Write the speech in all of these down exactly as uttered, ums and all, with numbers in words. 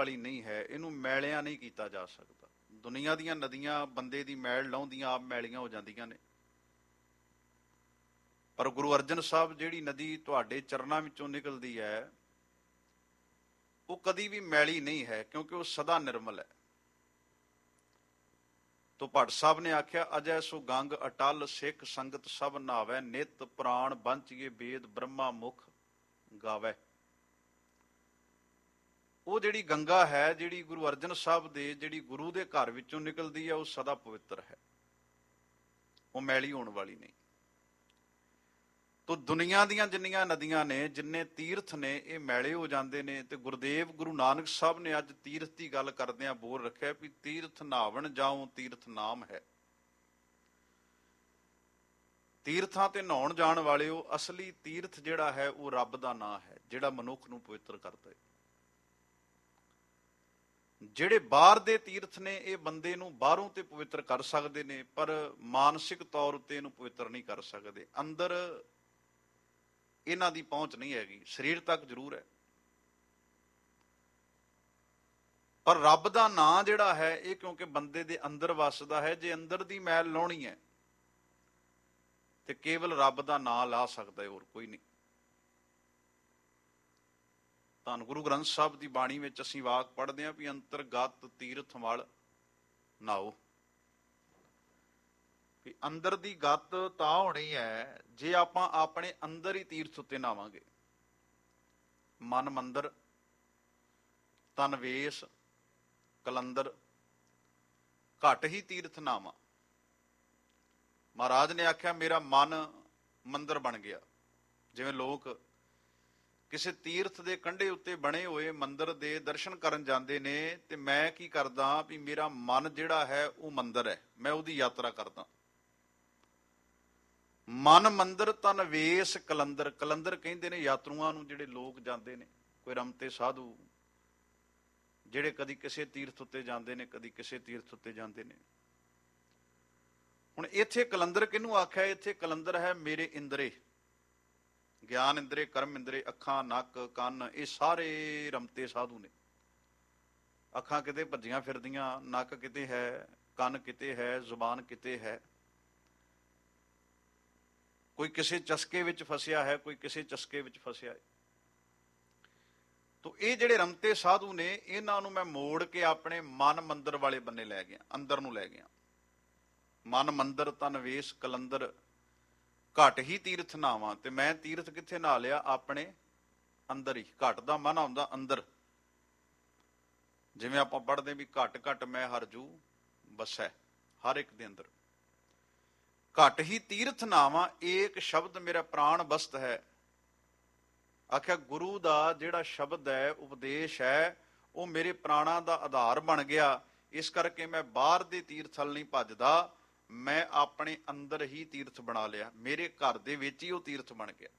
ਵਾਲੀ ਨਹੀਂ ਹੈ, ਇਹਨੂੰ ਮੈਲਿਆਂ ਨਹੀਂ ਕੀਤਾ ਜਾ ਸਕਦਾ। ਦੁਨੀਆ ਦੀਆਂ ਨਦੀਆਂ ਬੰਦੇ ਦੀ ਮੈਲ ਲਾਉਂਦੀਆਂ ਆਪ ਮੈਲੀਆਂ ਹੋ ਜਾਂਦੀਆਂ ਨੇ, ਪਰ ਗੁਰੂ ਅਰਜਨ ਸਾਹਿਬ ਜਿਹੜੀ ਨਦੀ ਤੁਹਾਡੇ ਚਰਨਾਂ ਵਿੱਚੋਂ ਨਿਕਲਦੀ ਹੈ ਉਹ ਕਦੀ ਵੀ ਮੈਲੀ ਨਹੀਂ ਹੈ, ਕਿਉਂਕਿ ਉਹ ਸਦਾ ਨਿਰਮਲ ਹੈ। ਤੋ ਭੱਟ ਸਾਹਿਬ ਨੇ ਆਖਿਆ, ਅਜੈ ਸੋ ਗੰਗ ਅਟਲ ਸਿੱਖ ਸੰਗਤ ਸਭ ਨਾਵੈ, ਨਿਤ ਪ੍ਰਾਣ ਬੰਚੀਏ ਵੇਦ ਬ੍ਰਹਮਾ ਮੁਖ ਗਾਵੈ। ਉਹ ਜਿਹੜੀ ਗੰਗਾ ਹੈ, ਜਿਹੜੀ ਗੁਰੂ ਅਰਜਨ ਸਾਹਿਬ ਦੇ ਜਿਹੜੀ ਗੁਰੂ ਦੇ ਘਰ ਵਿੱਚੋਂ ਨਿਕਲਦੀ ਹੈ, ਉਹ ਸਦਾ ਪਵਿੱਤਰ ਹੈ, ਉਹ ਮੈਲੀ ਹੋਣ ਵਾਲੀ ਨਹੀਂ। ਤੋ ਦੁਨੀਆ ਦੀਆਂ ਜਿੰਨੀਆਂ ਨਦੀਆਂ ਨੇ, ਜਿੰਨੇ ਤੀਰਥ ਨੇ, ਇਹ ਮੈਲੇ ਹੋ ਜਾਂਦੇ ਨੇ। ਤੇ ਗੁਰਦੇਵ ਗੁਰੂ ਨਾਨਕ ਸਾਹਿਬ ਨੇ ਅੱਜ ਤੀਰਥ ਦੀ ਗੱਲ ਕਰਦਿਆਂ ਬੋਲ ਰੱਖਿਆ ਵੀ ਤੀਰਥ ਨਾਵਣ ਜਾਉ ਤੀਰਥ ਨਾਮ ਹੈ। ਤੀਰਥਾਂ ਤੇ ਨਹਾਉਣ ਜਾਣ ਵਾਲਿਓ, ਅਸਲੀ ਤੀਰਥ ਜਿਹੜਾ ਹੈ ਉਹ ਰੱਬ ਦਾ ਨਾਂ ਹੈ, ਜਿਹੜਾ ਮਨੁੱਖ ਨੂੰ ਪਵਿੱਤਰ ਕਰਦਾ ਹੈ। ਜਿਹੜੇ ਬਾਹਰ ਦੇ ਤੀਰਥ ਨੇ, ਇਹ ਬੰਦੇ ਨੂੰ ਬਾਹਰੋਂ ਤੇ ਪਵਿੱਤਰ ਕਰ ਸਕਦੇ ਨੇ, ਪਰ ਮਾਨਸਿਕ ਤੌਰ ਉੱਤੇ ਇਹਨੂੰ ਪਵਿੱਤਰ ਨਹੀਂ ਕਰ ਸਕਦੇ। ਅੰਦਰ ਇਹਨਾਂ ਦੀ ਪਹੁੰਚ ਨਹੀਂ ਹੈਗੀ, ਸਰੀਰ ਤੱਕ ਜ਼ਰੂਰ ਹੈ। ਪਰ ਰੱਬ ਦਾ ਨਾਂ ਜਿਹੜਾ ਹੈ ਇਹ ਕਿਉਂਕਿ ਬੰਦੇ ਦੇ ਅੰਦਰ ਵੱਸਦਾ ਹੈ, ਜੇ ਅੰਦਰ ਦੀ ਮੈਲ ਲਾਉਣੀ ਹੈ ਤੇ ਕੇਵਲ ਰੱਬ ਦਾ ਨਾਂ ਲਾ ਸਕਦਾ ਹੈ, ਹੋਰ ਕੋਈ ਨਹੀਂ। ਧੰਨ ਗੁਰੂ ਗ੍ਰੰਥ ਸਾਹਿਬ ਦੀ ਬਾਣੀ ਵਿੱਚ ਅਸੀਂ ਵਾਕ ਪੜ੍ਹਦੇ ਹਾਂ ਵੀ ਅੰਤਰਗਤ ਤੀਰਥ ਮਲ ਨਾਓ। ਵੀ ਅੰਦਰ ਦੀ ਗੱਤ ਤਾਂ ਹੋਣੀ ਹੈ ਜੇ ਆਪਾਂ ਆਪਣੇ ਅੰਦਰ ਹੀ ਤੀਰਥ ਉੱਤੇ ਨਾਵਾਂਗੇ। ਮਨ ਮੰਦਰ, ਤਨ ਵੇਸ, ਕਲੰਦਰ, ਘੱਟ ਹੀ ਤੀਰਥ ਨਾਵਾਂ। ਮਹਾਰਾਜ ਨੇ ਆਖਿਆ ਮੇਰਾ ਮਨ ਮੰਦਰ ਬਣ ਗਿਆ। ਜਿਵੇਂ ਲੋਕ ਕਿਸੇ ਤੀਰਥ ਦੇ ਕੰਢੇ ਉੱਤੇ ਬਣੇ ਹੋਏ ਮੰਦਰ ਦੇ ਦਰਸ਼ਨ ਕਰਨ ਜਾਂਦੇ ਨੇ, ਤੇ ਮੈਂ ਕੀ ਕਰਦਾ ਵੀ ਮੇਰਾ ਮਨ ਜਿਹੜਾ ਹੈ ਉਹ ਮੰਦਰ ਹੈ, ਮੈਂ ਉਹਦੀ ਯਾਤਰਾ ਕਰਦਾ। ਮਨ ਮੰਦਰ ਤਨ ਵੇਸ ਕਲੰਦਰ। ਕਲੰਦਰ ਕਹਿੰਦੇ ਨੇ ਯਾਤਰੂਆਂ ਨੂੰ, ਜਿਹੜੇ ਲੋਕ ਜਾਂਦੇ ਨੇ, ਕੋਈ ਰਮਤੇ ਸਾਧੂ ਜਿਹੜੇ ਕਦੀ ਕਿਸੇ ਤੀਰਥ ਉੱਤੇ ਜਾਂਦੇ ਨੇ, ਕਦੀ ਕਿਸੇ ਤੀਰਥ ਉੱਤੇ ਜਾਂਦੇ ਨੇ। ਹੁਣ ਇੱਥੇ ਕਲੰਦਰ ਕਿਹਨੂੰ ਆਖਿਆ? ਇੱਥੇ ਕਲੰਦਰ ਹੈ ਮੇਰੇ ਇੰਦਰੇ, ਗਿਆਨ ਇੰਦਰੇ, ਕਰਮ ਇੰਦਰੇ, ਅੱਖਾਂ, ਨੱਕ, ਕੰਨ, ਇਹ ਸਾਰੇ ਰਮਤੇ ਸਾਧੂ ਨੇ। ਅੱਖਾਂ ਕਿਤੇ ਭੱਜੀਆਂ ਫਿਰਦੀਆਂ, ਨੱਕ ਕਿਤੇ ਹੈ, ਕੰਨ ਕਿਤੇ ਹੈ, ਜ਼ੁਬਾਨ ਕਿਤੇ ਹੈ, ਕੋਈ ਕਿਸੇ ਚਸਕੇ ਵਿੱਚ ਫਸਿਆ ਹੈ, ਕੋਈ ਕਿਸੇ ਚਸਕੇ ਵਿੱਚ ਫਸਿਆ ਹੈ। ਤੋ ਇਹ ਜਿਹੜੇ ਰਮਤੇ ਸਾਧੂ ਨੇ, ਇਹਨਾਂ ਨੂੰ ਮੈਂ ਮੋੜ ਕੇ ਆਪਣੇ ਮਨ ਮੰਦਰ ਵਾਲੇ ਬੰਨੇ ਲੈ ਗਿਆ, ਅੰਦਰ ਨੂੰ ਲੈ ਗਿਆ। ਮਨ ਮੰਦਰ ਤਨ ਵੇਸ ਕਲੰਦਰ, ਘੱਟ ਹੀ ਤੀਰਥ ਨਾਵਾਂ। ਤੇ ਮੈਂ ਤੀਰਥ ਕਿੱਥੇ ਨਹਾ ਲਿਆ? ਆਪਣੇ ਅੰਦਰ ਹੀ। ਘੱਟ ਦਾ ਮਨ ਆਉਂਦਾ ਅੰਦਰ। ਜਿਵੇਂ ਆਪਾਂ ਪੜ੍ਹਦੇ ਵੀ ਘੱਟ ਘੱਟ ਮੈਂ ਹਰਜੂ ਬਸੈ, ਹਰ ਇੱਕ ਦੇ ਅੰਦਰ। ਘੱਟ ਹੀ ਤੀਰਥ ਨਾਵਾਂ, ਏਕ ਸ਼ਬਦ ਮੇਰਾ ਪ੍ਰਾਣ ਬਸਤ ਹੈ। ਆਖਿਆ ਗੁਰੂ ਦਾ ਜਿਹੜਾ ਸ਼ਬਦ ਹੈ, ਉਪਦੇਸ਼ ਹੈ, ਉਹ ਮੇਰੇ ਪ੍ਰਾਣਾਂ ਦਾ ਆਧਾਰ ਬਣ ਗਿਆ। ਇਸ ਕਰਕੇ ਮੈਂ ਬਾਹਰ ਦੇ ਤੀਰਥ ਵੱਲ ਨਹੀਂ ਭੱਜਦਾ, ਮੈਂ ਆਪਣੇ ਅੰਦਰ ਹੀ ਤੀਰਥ ਬਣਾ ਲਿਆ। ਮੇਰੇ ਘਰ ਦੇ ਵਿੱਚ ਹੀ ਉਹ ਤੀਰਥ ਬਣ ਗਿਆ।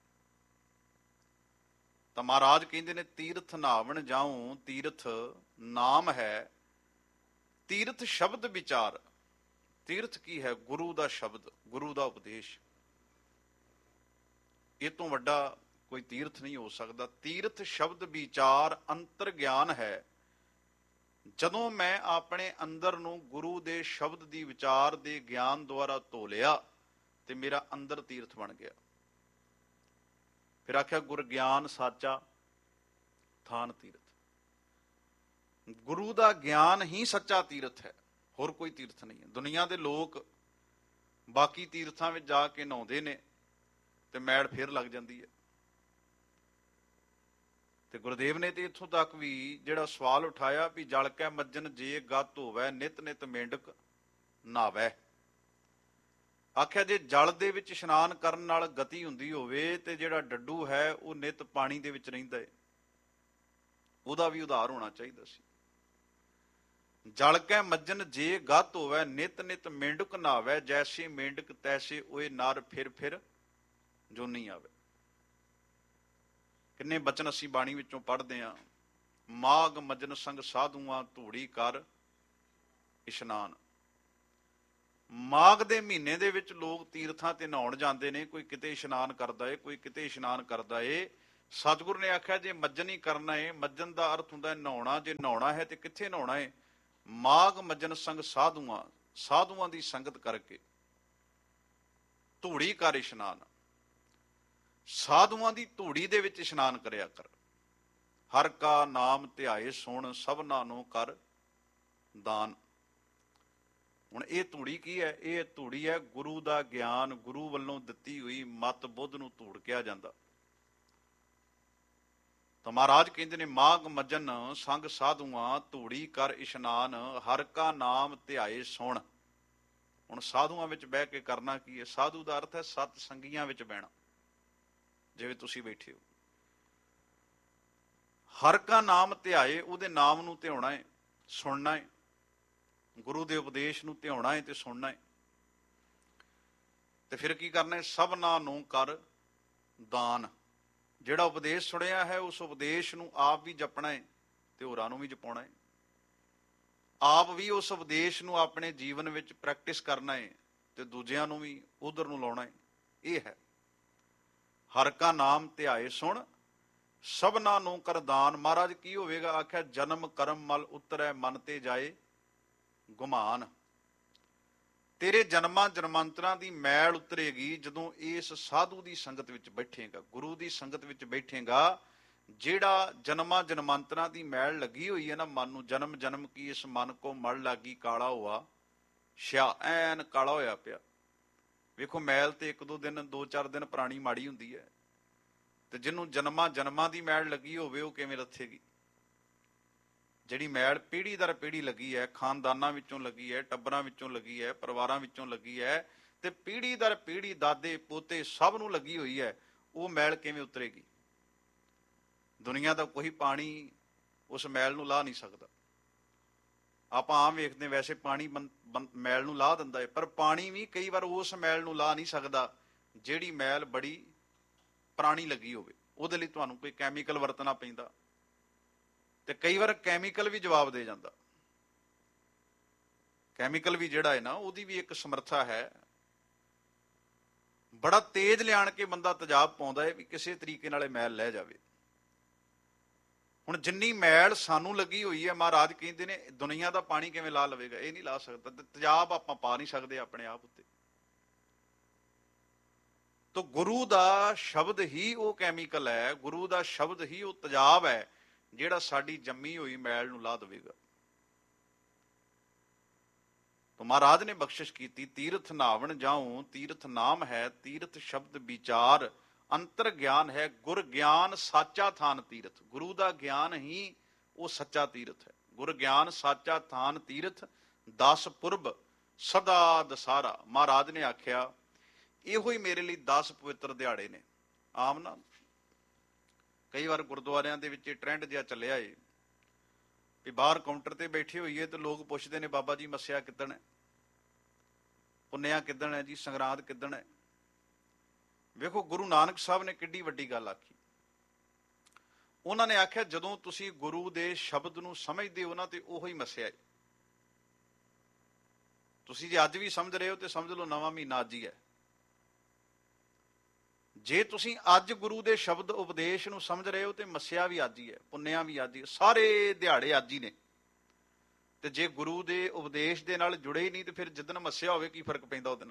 ਤਾਂ ਮਹਾਰਾਜ ਕਹਿੰਦੇ ਨੇ ਤੀਰਥ ਨਾਵਣ ਜਾਉ ਤੀਰਥ ਨਾਮ ਹੈ, ਤੀਰਥ ਸ਼ਬਦ ਵਿਚਾਰ। ਤੀਰਥ ਕੀ ਹੈ? ਗੁਰੂ ਦਾ ਸ਼ਬਦ, ਗੁਰੂ ਦਾ ਉਪਦੇਸ਼। ਇਹ ਤੋਂ ਵੱਡਾ ਕੋਈ ਤੀਰਥ ਨਹੀਂ ਹੋ ਸਕਦਾ। ਤੀਰਥ ਸ਼ਬਦ ਵਿਚਾਰ ਅੰਤਰ ਗਿਆਨ ਹੈ। ਜਦੋਂ ਮੈਂ ਆਪਣੇ ਅੰਦਰ ਨੂੰ ਗੁਰੂ ਦੇ ਸ਼ਬਦ ਦੀ ਵਿਚਾਰ ਦੇ ਗਿਆਨ ਦੁਆਰਾ ਧੋ ਲਿਆ ਤੇ ਮੇਰਾ ਅੰਦਰ ਤੀਰਥ ਬਣ ਗਿਆ। ਫਿਰ ਆਖਿਆ ਗੁਰ ਗਿਆਨ ਸਾਚਾ ਥਾਨ ਤੀਰਥ। ਗੁਰੂ ਦਾ ਗਿਆਨ ਹੀ ਸੱਚਾ ਤੀਰਥ ਹੈ, ਹੋਰ ਕੋਈ ਤੀਰਥ ਨਹੀਂ ਹੈ। ਦੁਨੀਆ ਦੇ ਲੋਕ ਬਾਕੀ ਤੀਰਥਾਂ ਵਿੱਚ ਜਾ ਕੇ ਨਹਾਉਂਦੇ ਨੇ ਤੇ ਮੈਲ ਫੇਰ ਲੱਗ ਜਾਂਦੀ ਹੈ। ਤੇ ਗੁਰਦੇਵ ਨੇ ਤੇ ਇੱਥੋਂ ਤੱਕ ਵੀ ਜਿਹੜਾ ਸਵਾਲ ਉਠਾਇਆ ਵੀ ਜਲ ਕੈ ਮੱਜਨ ਜੇ ਗਤ ਹੋਵੈ, ਨਿਤ ਨਿਤ ਮੇਂਢਕ ਨਾਵੈ। ਆਖਿਆ ਜੇ ਜਲ ਦੇ ਵਿੱਚ ਇਸ਼ਨਾਨ ਕਰਨ ਨਾਲ ਗਤੀ ਹੁੰਦੀ ਹੋਵੇ ਤੇ ਜਿਹੜਾ ਡੱਡੂ ਹੈ ਉਹ ਨਿਤ ਪਾਣੀ ਦੇ ਵਿੱਚ ਰਹਿੰਦਾ ਹੈ, ਉਹਦਾ ਵੀ ਉਧਾਰ ਹੋਣਾ ਚਾਹੀਦਾ ਸੀ। ਜਲ ਕੈ ਮੱਜਨ ਜੇ ਗਤ ਹੋਵੈ, ਨਿਤ ਨਿਤ ਮੇਂਢਕ ਨਾਵੈ, ਜੈਸੇ ਮੇਂਢਕ ਤੈਸੇ ਓਏ ਨਰ ਫਿਰ ਫਿਰ ਜੋਨੀ ਆਵੇ। ਕਿੰਨੇ ਬਚਨ ਅਸੀਂ ਬਾਣੀ ਵਿੱਚੋਂ ਪੜ੍ਹਦੇ ਹਾਂ। ਮਾਘ ਮੱਜਨ ਸੰਗ ਸਾਧੂਆਂ ਧੂੜੀ ਕਰ ਇਸ਼ਨਾਨ। ਮਾਘ ਦੇ ਮਹੀਨੇ ਦੇ ਵਿੱਚ ਲੋਕ ਤੀਰਥਾਂ ਤੇ ਨਹਾਉਣ ਜਾਂਦੇ ਨੇ। ਕੋਈ ਕਿਤੇ ਇਸ਼ਨਾਨ ਕਰਦਾ ਏ, ਕੋਈ ਕਿਤੇ ਇਸ਼ਨਾਨ ਕਰਦਾ ਏ। ਸਤਿਗੁਰੂ ਨੇ ਆਖਿਆ ਜੇ ਮੱਜਨ ਹੀ ਕਰਨਾ ਹੈ, ਮੱਜਨ ਦਾ ਅਰਥ ਹੁੰਦਾ ਹੈ ਨਹਾਉਣਾ। ਜੇ ਨਹਾਉਣਾ ਹੈ ਤੇ ਕਿੱਥੇ ਨਹਾਉਣਾ ਹੈ? ਮਾਘ ਮੱਜਨ ਸੰਗ ਸਾਧੂਆਂ, ਸਾਧੂਆਂ ਦੀ ਸੰਗਤ ਕਰਕੇ ਧੂੜੀ ਕਰ ਇਸ਼ਨਾਨ। ਸਾਧੂਆਂ ਦੀ ਧੂੜੀ ਦੇ ਵਿੱਚ ਇਸ਼ਨਾਨ ਕਰਿਆ ਕਰ। ਹਰ ਕਾ ਨਾਮ ਧਿਆਏ ਸੁਣ, ਸਭਨਾ ਨੂੰ ਕਰ ਦਾਨ। ਹੁਣ ਇਹ ਧੂੜੀ ਕੀ ਹੈ? ਇਹ ਧੂੜੀ ਹੈ ਗੁਰੂ ਦਾ ਗਿਆਨ, ਗੁਰੂ ਵੱਲੋਂ ਦਿੱਤੀ ਹੋਈ ਮਤ ਬੁੱਧ ਨੂੰ ਧੂੜ ਕਿਹਾ ਜਾਂਦਾ। ਤਾਂ ਮਹਾਰਾਜ ਕਹਿੰਦੇ ਨੇ ਮਾਘ ਮੱਜਨ ਸੰਗ ਸਾਧੂਆਂ, ਧੂੜੀ ਕਰ ਇਸ਼ਨਾਨ, ਹਰ ਕਾ ਨਾਮ ਧਿਆਏ ਸੁਣ। ਹੁਣ ਸਾਧੂਆਂ ਵਿੱਚ ਬਹਿ ਕੇ ਕਰਨਾ ਕੀ ਹੈ? ਸਾਧੂ ਦਾ ਅਰਥ ਹੈ ਸਤ ਸੰਗੀਆਂ ਵਿੱਚ ਬਹਿਣਾ, ਜਿਵੇਂ ਤੁਸੀਂ ਬੈਠੇ ਹੋ। ਹਰ ਕਾ ਨਾਮ ਧਿਆਏ, ਉਹਦੇ ਨਾਮ ਨੂੰ ਧਿਆਉਣਾ ਹੈ, ਸੁਣਨਾ ਹੈ, ਗੁਰੂ ਦੇ ਉਪਦੇਸ਼ ਨੂੰ ਧਿਆਉਣਾ ਹੈ ਤੇ ਸੁਣਨਾ ਹੈ। ਤੇ ਫਿਰ ਕੀ ਕਰਨਾ ਹੈ? ਸਭਨਾਂ ਨੂੰ ਕਰ ਦਾਨ। ਜਿਹੜਾ ਉਪਦੇਸ਼ ਸੁਣਿਆ ਹੈ ਉਸ ਉਪਦੇਸ਼ ਨੂੰ ਆਪ ਵੀ ਜਪਣਾ ਹੈ ਤੇ ਹੋਰਾਂ ਨੂੰ ਵੀ ਜਪਾਉਣਾ ਹੈ। ਆਪ ਵੀ ਉਸ ਉਪਦੇਸ਼ ਨੂੰ ਆਪਣੇ ਜੀਵਨ ਵਿੱਚ ਪ੍ਰੈਕਟਿਸ ਕਰਨਾ ਹੈ ਤੇ ਦੂਜਿਆਂ ਨੂੰ ਵੀ ਉਧਰ ਨੂੰ ਲਾਉਣਾ ਹੈ। ਇਹ ਹੈ ਹਰ ਕਾ ਨਾਮ ਧਿਆਏ ਸੁਣ, ਸਭਨਾਂ ਨੂੰ ਕਰ ਦਾਨ। ਮਹਾਰਾਜ ਕੀ ਹੋਵੇਗਾ? ਆਖਿਆ ਜਨਮ ਕਰਮ ਮਲ ਉਤਰੈ, ਮਨ ਤੇ ਜਾਏ ਗੁਮਾਨ। ਤੇਰੇ ਜਨਮਾਂ ਜਨਮਾਂਤਰਾਂ ਦੀ ਮੈਲ ਉਤਰੇਗੀ ਜਦੋਂ ਇਸ ਸਾਧੂ ਦੀ ਸੰਗਤ ਵਿੱਚ ਬੈਠੇਗਾ, ਗੁਰੂ ਦੀ ਸੰਗਤ ਵਿੱਚ ਬੈਠੇਗਾ। ਜਿਹੜਾ ਜਨਮਾਂ ਜਨਮਾਂਤਰਾਂ ਦੀ ਮੈਲ ਲੱਗੀ ਹੋਈ ਹੈ ਨਾ ਮਨ ਨੂੰ, ਜਨਮ ਜਨਮ ਕੀ ਇਸ ਮਨ ਕੋ ਮਲ ਲਾਗੀ ਕਾਲਾ ਹੋਆ ਸ਼ਿਆ, ਐਨ ਕਾਲਾ ਹੋਇਆ ਪਿਆ। ਵੇਖੋ ਮੈਲ ਤੇ ਇੱਕ ਦੋ ਦਿਨ ਦੋ ਚਾਰ ਦਿਨ ਪੁਰਾਣੀ ਮਾੜੀ ਹੁੰਦੀ ਹੈ, ਤੇ ਜਿਹਨੂੰ ਜਨਮਾਂ ਜਨਮਾਂ ਦੀ ਮੈਲ ਲੱਗੀ ਹੋਵੇ ਉਹ ਕਿਵੇਂ ਲੱਥੇਗੀ? ਜਿਹੜੀ ਮੈਲ ਪੀੜ੍ਹੀ ਦਰ ਪੀੜ੍ਹੀ ਲੱਗੀ ਹੈ, ਖਾਨਦਾਨਾਂ ਵਿੱਚੋਂ ਲੱਗੀ ਹੈ, ਟੱਬਰਾਂ ਵਿੱਚੋਂ ਲੱਗੀ ਹੈ, ਪਰਿਵਾਰਾਂ ਵਿੱਚੋਂ ਲੱਗੀ ਹੈ, ਤੇ ਪੀੜ੍ਹੀ ਦਰ ਪੀੜ੍ਹੀ ਦਾਦੇ ਪੋਤੇ ਸਭ ਨੂੰ ਲੱਗੀ ਹੋਈ ਹੈ, ਉਹ ਮੈਲ ਕਿਵੇਂ ਉਤਰੇਗੀ? ਦੁਨੀਆ ਦਾ ਕੋਈ ਪਾਣੀ ਉਸ ਮੈਲ ਨੂੰ ਲਾਹ ਨਹੀਂ ਸਕਦਾ। ਆਪਾਂ ਆਮ ਵੇਖਦੇ ਵੈਸੇ ਪਾਣੀ ਮੈਲ ਨੂੰ ਲਾਹ ਦਿੰਦਾ ਹੈ, ਪਰ ਪਾਣੀ ਵੀ ਕਈ ਵਾਰ ਉਸ ਮੈਲ ਨੂੰ ਲਾਹ ਨਹੀਂ ਸਕਦਾ ਜਿਹੜੀ ਮੈਲ ਬੜੀ ਪੁਰਾਣੀ ਲੱਗੀ ਹੋਵੇ। ਉਹਦੇ ਲਈ ਤੁਹਾਨੂੰ ਕੋਈ ਕੈਮੀਕਲ ਵਰਤਣਾ ਪੈਂਦਾ, ਤੇ ਕਈ ਵਾਰ ਕੈਮੀਕਲ ਵੀ ਜਵਾਬ ਦੇ ਜਾਂਦਾ। ਕੈਮੀਕਲ ਵੀ ਜਿਹੜਾ ਹੈ ਨਾ, ਉਹਦੀ ਵੀ ਇੱਕ ਸਮਰੱਥਾ ਹੈ, ਬੜਾ ਤੇਜ਼ ਲਿਆਣ ਕੇ ਬੰਦਾ ਤੇਜ਼ਾਬ ਪਾਉਂਦਾ ਹੈ ਵੀ ਕਿਸੇ ਤਰੀਕੇ ਨਾਲ ਮੈਲ ਲੈ ਜਾਵੇ। ਹੁਣ ਜਿੰਨੀ ਮੈਲ ਸਾਨੂੰ ਲੱਗੀ ਹੋਈ ਹੈ, ਮਹਾਰਾਜ ਕਹਿੰਦੇ ਨੇ ਦੁਨੀਆ ਦਾ ਪਾਣੀ ਕਿਵੇਂ ਲਾ ਲਵੇਗਾ? ਇਹ ਨਹੀਂ ਲਾ ਸਕਦਾ। ਤੇਜ਼ਾਬ ਆਪਾਂ ਪਾ ਨਹੀਂ ਸਕਦੇ ਆਪਣੇ ਆਪ ਉੱਤੇ। ਤਾਂ ਗੁਰੂ ਦਾ ਸ਼ਬਦ ਹੀ ਉਹ ਕੈਮੀਕਲ ਹੈ, ਗੁਰੂ ਦਾ ਸ਼ਬਦ ਹੀ ਉਹ ਤੇਜ਼ਾਬ ਹੈ ਜਿਹੜਾ ਸਾਡੀ ਜੰਮੀ ਹੋਈ ਮੈਲ ਨੂੰ ਲਾ ਦੇਵੇਗਾ। ਤਾਂ ਮਹਾਰਾਜ ਨੇ ਬਖਸ਼ਿਸ਼ ਕੀਤੀ, ਤੀਰਥ ਨਾਵਣ ਜਾਉ ਤੀਰਥ ਨਾਮ ਹੈ, ਤੀਰਥ ਸ਼ਬਦ ਵਿਚਾਰ ਅੰਤਰ ਗਿਆਨ ਹੈ, ਗੁਰ ਗਿਆਨ ਸਾਚਾ ਥਾਨ ਤੀਰਥ। ਗੁਰੂ ਦਾ ਗਿਆਨ ਹੀ ਉਹ ਸੱਚਾ ਤੀਰਥ ਹੈ। ਗੁਰ ਗਿਆਨ ਸਾਚਾ ਥਾਨ ਤੀਰਥ, ਦਸ ਪੁਰਬ ਸਦਾ ਦਸਾਰਾ। ਮਹਾਰਾਜ ਨੇ ਆਖਿਆ ਇਹੋ ਹੀ ਮੇਰੇ ਲਈ ਦਸ ਪਵਿੱਤਰ ਦਿਹਾੜੇ ਨੇ। ਆਮ ਨਾ ਕਈ ਵਾਰ ਗੁਰਦੁਆਰਿਆਂ ਦੇ ਵਿੱਚ ਟ੍ਰੈਂਡ ਜਿਹਾ ਚੱਲਿਆ ਏ ਵੀ ਬਾਹਰ ਕਾਊਂਟਰ ਤੇ ਬੈਠੇ ਹੋਈਏ ਤੇ ਲੋਕ ਪੁੱਛਦੇ ਨੇ ਬਾਬਾ ਜੀ ਮੱਸਿਆ ਕਿੱਦਣ ਹੈ, ਪੁੰਨਿਆ ਕਿੱਦਣ ਹੈ ਜੀ, ਸੰਗਰਾਂਦ ਕਿੱਦਣ ਹੈ। ਵੇਖੋ ਗੁਰੂ ਨਾਨਕ ਸਾਹਿਬ ਨੇ ਕਿੱਡੀ ਵੱਡੀ ਗੱਲ ਆਖੀ। ਉਹਨਾਂ ਨੇ ਆਖਿਆ ਜਦੋਂ ਤੁਸੀਂ ਗੁਰੂ ਦੇ ਸ਼ਬਦ ਨੂੰ ਸਮਝਦੇ ਹੋ ਨਾ ਤੇ ਉਹੋ ਹੀ ਮੱਸਿਆ ਹੈ। ਤੁਸੀਂ ਜੇ ਅੱਜ ਵੀ ਸਮਝ ਰਹੇ ਹੋ ਤੇ ਸਮਝ ਲਓ ਨਵਾਂ ਮਹੀਨਾ ਅੱਜ ਹੀ ਹੈ। ਜੇ ਤੁਸੀਂ ਅੱਜ ਗੁਰੂ ਦੇ ਸ਼ਬਦ ਉਪਦੇਸ਼ ਨੂੰ ਸਮਝ ਰਹੇ ਹੋ ਤੇ ਮੱਸਿਆ ਵੀ ਅੱਜ ਹੀ ਹੈ, ਪੁੰਨਿਆ ਵੀ ਅੱਜ ਹੀ ਹੈ, ਸਾਰੇ ਦਿਹਾੜੇ ਅੱਜ ਹੀ ਨੇ। ਤੇ ਜੇ ਗੁਰੂ ਦੇ ਉਪਦੇਸ਼ ਦੇ ਨਾਲ ਜੁੜੇ ਹੀ ਨਹੀਂ ਤੇ ਫਿਰ ਜਿੱਦਣ ਮੱਸਿਆ ਹੋਵੇ ਕੀ ਫਰਕ ਪੈਂਦਾ ਉਹਦੇ ਨਾਲ?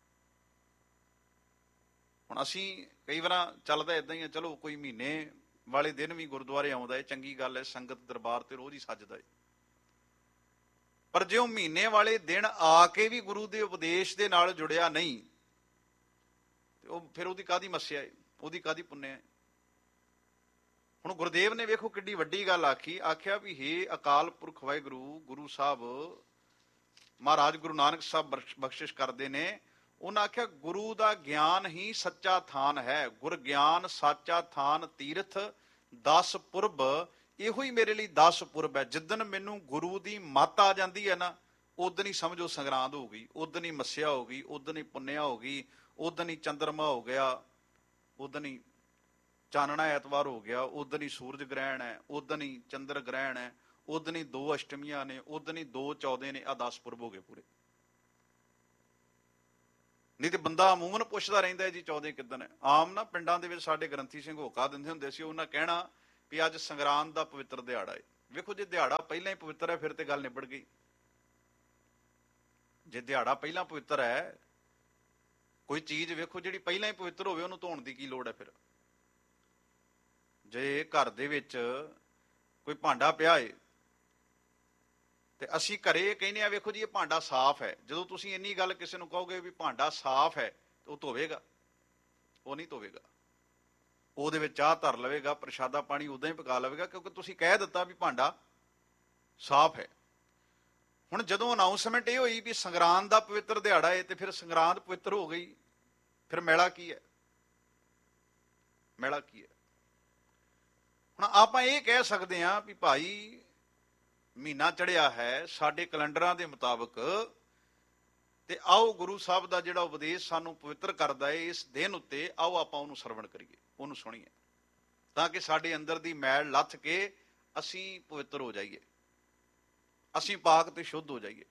ਹੁਣ ਅਸੀਂ ਕਈ ਵਾਰ ਚੱਲਦਾ ਏਦਾਂ ਹੀ ਆ, ਚਲੋ ਕੋਈ ਮਹੀਨੇ ਵਾਲੇ ਦਿਨ ਵੀ ਗੁਰਦੁਆਰੇ ਆਉਂਦਾ ਹੈ, ਚੰਗੀ ਗੱਲ ਹੈ, ਸੰਗਤ ਦਰਬਾਰ ਤੇ ਰੋਜ਼ ਹੀ ਸੱਜਦਾ ਹੈ। ਪਰ ਜੇ ਉਹ ਮਹੀਨੇ ਵਾਲੇ ਦਿਨ ਆ ਕੇ ਵੀ ਗੁਰੂ ਦੇ ਉਪਦੇਸ਼ ਦੇ ਨਾਲ ਜੁੜਿਆ ਨਹੀਂ ਤੇ ਉਹ ਫਿਰ ਉਹਦੀ ਕਾਹਦੀ ਮੱਸਿਆ ਹੈ, ਉਹਦੀ ਕਾਹਦੀ ਪੁੰਨਿਆ ਹੈ? ਹੁਣ ਗੁਰਦੇਵ ਨੇ ਵੇਖੋ ਕਿੱਡੀ ਵੱਡੀ ਗੱਲ ਆਖੀ। ਆਖਿਆ ਵੀ ਹੇ ਅਕਾਲ ਪੁਰਖ ਵਾਹਿਗੁਰੂ, ਗੁਰੂ ਸਾਹਿਬ ਮਹਾਰਾਜ ਗੁਰੂ ਨਾਨਕ ਸਾਹਿਬ ਬਖਸ਼ਿਸ਼ ਕਰਦੇ ਨੇ। ਉਹਨਾਂ ਆਖਿਆ ਗੁਰੂ ਦਾ ਗਿਆਨ ਹੀ ਸੱਚਾ ਥਾਨ ਹੈ, ਗੁਰ ਗਿਆਨ ਸਾਚਾ ਥਾਨ ਤੀਰਥ, ਦਸ ਪੁਰਬ ਇਹੋ ਹੀ ਮੇਰੇ ਲਈ ਦਸ ਪੁਰਬ ਹੈ। ਜਿੱਦਣ ਮੈਨੂੰ ਗੁਰੂ ਦੀ ਮੱਤ ਆ ਜਾਂਦੀ ਹੈ ਨਾ, ਉਦਣ ਹੀ ਸਮਝੋ ਸੰਗਰਾਂਦ ਹੋ ਗਈ, ਉਦਣ ਹੀ ਮੱਸਿਆ ਹੋ ਗਈ, ਉਦਣ ਹੀ ਪੁੰਨਿਆ ਹੋ ਗਈ, ਉਦਣ ਹੀ ਚੰਦਰਮਾ ਹੋ ਗਿਆ, ਉਦਣ ਹੀ ਚਾਨਣਾ ਐਤਵਾਰ ਹੋ ਗਿਆ, ਉਦਣ ਹੀ ਸੂਰਜ ਗ੍ਰਹਿਣ ਹੈ, ਉਦਣ ਹੀ ਚੰਦਰ ਗ੍ਰਹਿਣ ਹੈ, ਉਦਣ ਹੀ ਦੋ ਅਸ਼ਟਮੀਆਂ ਨੇ, ਉਦਣ ਹੀ ਦੋ ਚੌਦੇ ਨੇ। ਆ ਦਸ ਪੁਰਬ ਹੋ ਗਏ ਪੂਰੇ। ਨਹੀਂ ਤੇ ਬੰਦਾ ਅਮੂਮਨ ਪੁੱਛਦਾ ਰਹਿੰਦਾ ਜੀ ਚੌਦੇ ਕਿੱਦਣ ਹੈ। ਆਮ ਨਾ ਪਿੰਡਾਂ ਦੇ ਵਿੱਚ ਸਾਡੇ ਗ੍ਰੰਥੀ ਸਿੰਘ ਹੋਕਾ ਦਿੰਦੇ ਹੁੰਦੇ ਸੀ, ਉਹਨਾਂ ਕਹਿਣਾ ਵੀ ਅੱਜ ਸੰਗਰਾਂਦ ਦਾ ਪਵਿੱਤਰ ਦਿਹਾੜਾ ਹੈ। ਵੇਖੋ ਜੇ ਦਿਹਾੜਾ ਪਹਿਲਾਂ ਹੀ ਪਵਿੱਤਰ ਹੈ ਫਿਰ ਤੇ ਗੱਲ ਨਿਬੜ ਗਈ। ਜੇ ਦਿਹਾੜਾ ਪਹਿਲਾਂ ਪਵਿੱਤਰ ਹੈ, ਕੋਈ ਚੀਜ਼ ਵੇਖੋ ਜਿਹੜੀ ਪਹਿਲਾਂ ਹੀ ਪਵਿੱਤਰ ਹੋਵੇ ਉਹਨੂੰ ਧੋਣ ਦੀ ਕੀ ਲੋੜ ਹੈ। ਫਿਰ ਜੇ ਘਰ ਦੇ ਵਿੱਚ ਕੋਈ ਭਾਂਡਾ ਪਿਆ ਏ ਤੇ ਅਸੀਂ ਘਰੇ ਕਹਿੰਦੇ ਆ ਵੇਖੋ ਜੀ ਇਹ ਭਾਂਡਾ ਸਾਫ਼ ਹੈ, ਜਦੋਂ ਤੁਸੀਂ ਇੰਨੀ ਗੱਲ ਕਿਸੇ ਨੂੰ ਕਹੋਗੇ ਵੀ ਭਾਂਡਾ ਸਾਫ਼ ਹੈ ਉਹ ਧੋਵੇਗਾ? ਉਹ ਨਹੀਂ ਧੋਵੇਗਾ। ਉਹਦੇ ਵਿੱਚ ਚਾਹ ਧਰ ਲਵੇਗਾ, ਪ੍ਰਸ਼ਾਦਾ ਪਾਣੀ ਉਦਾਂ ਹੀ ਪਕਾ ਲਵੇਗਾ, ਕਿਉਂਕਿ ਤੁਸੀਂ ਕਹਿ ਦਿੱਤਾ ਵੀ ਭਾਂਡਾ ਸਾਫ਼ ਹੈ। ਹੁਣ ਜਦੋਂ ਅਨਾਉਂਸਮੈਂਟ ਇਹ ਹੋਈ ਵੀ ਸੰਗਰਾਂਦ ਦਾ ਪਵਿੱਤਰ ਦਿਹਾੜਾ ਹੈ ਤੇ ਫਿਰ ਸੰਗਰਾਂਦ ਪਵਿੱਤਰ ਹੋ ਗਈ, ਫਿਰ ਮੈਲਾ ਕੀ ਹੈ? ਮੈਲਾ ਕੀ ਹੈ? ਹੁਣ ਆਪਾਂ ਇਹ ਕਹਿ ਸਕਦੇ ਹਾਂ ਵੀ ਭਾਈ ਮਹੀਨਾ ਚੜਿਆ ਹੈ ਸਾਡੇ ਕੈਲੰਡਰਾਂ ਦੇ ਮੁਤਾਬਕ, ਤੇ ਆਓ ਗੁਰੂ ਸਾਹਿਬ ਦਾ ਜਿਹੜਾ ਉਪਦੇਸ਼ ਸਾਨੂੰ ਪਵਿੱਤਰ ਕਰਦਾ ਹੈ ਇਸ ਦਿਨ ਉੱਤੇ, ਆਓ ਆਪਾਂ ਉਹਨੂੰ ਸਰਵਣ ਕਰੀਏ, ਉਹਨੂੰ ਸੁਣੀਏ, ਤਾਂ ਕਿ ਸਾਡੇ ਅੰਦਰ ਦੀ ਮੈਲ ਲੱਥ ਕੇ ਅਸੀਂ ਪਵਿੱਤਰ ਹੋ ਜਾਈਏ, ਅਸੀਂ ਪਾਕ ਤੇ ਸ਼ੁੱਧ ਹੋ ਜਾਈਏ।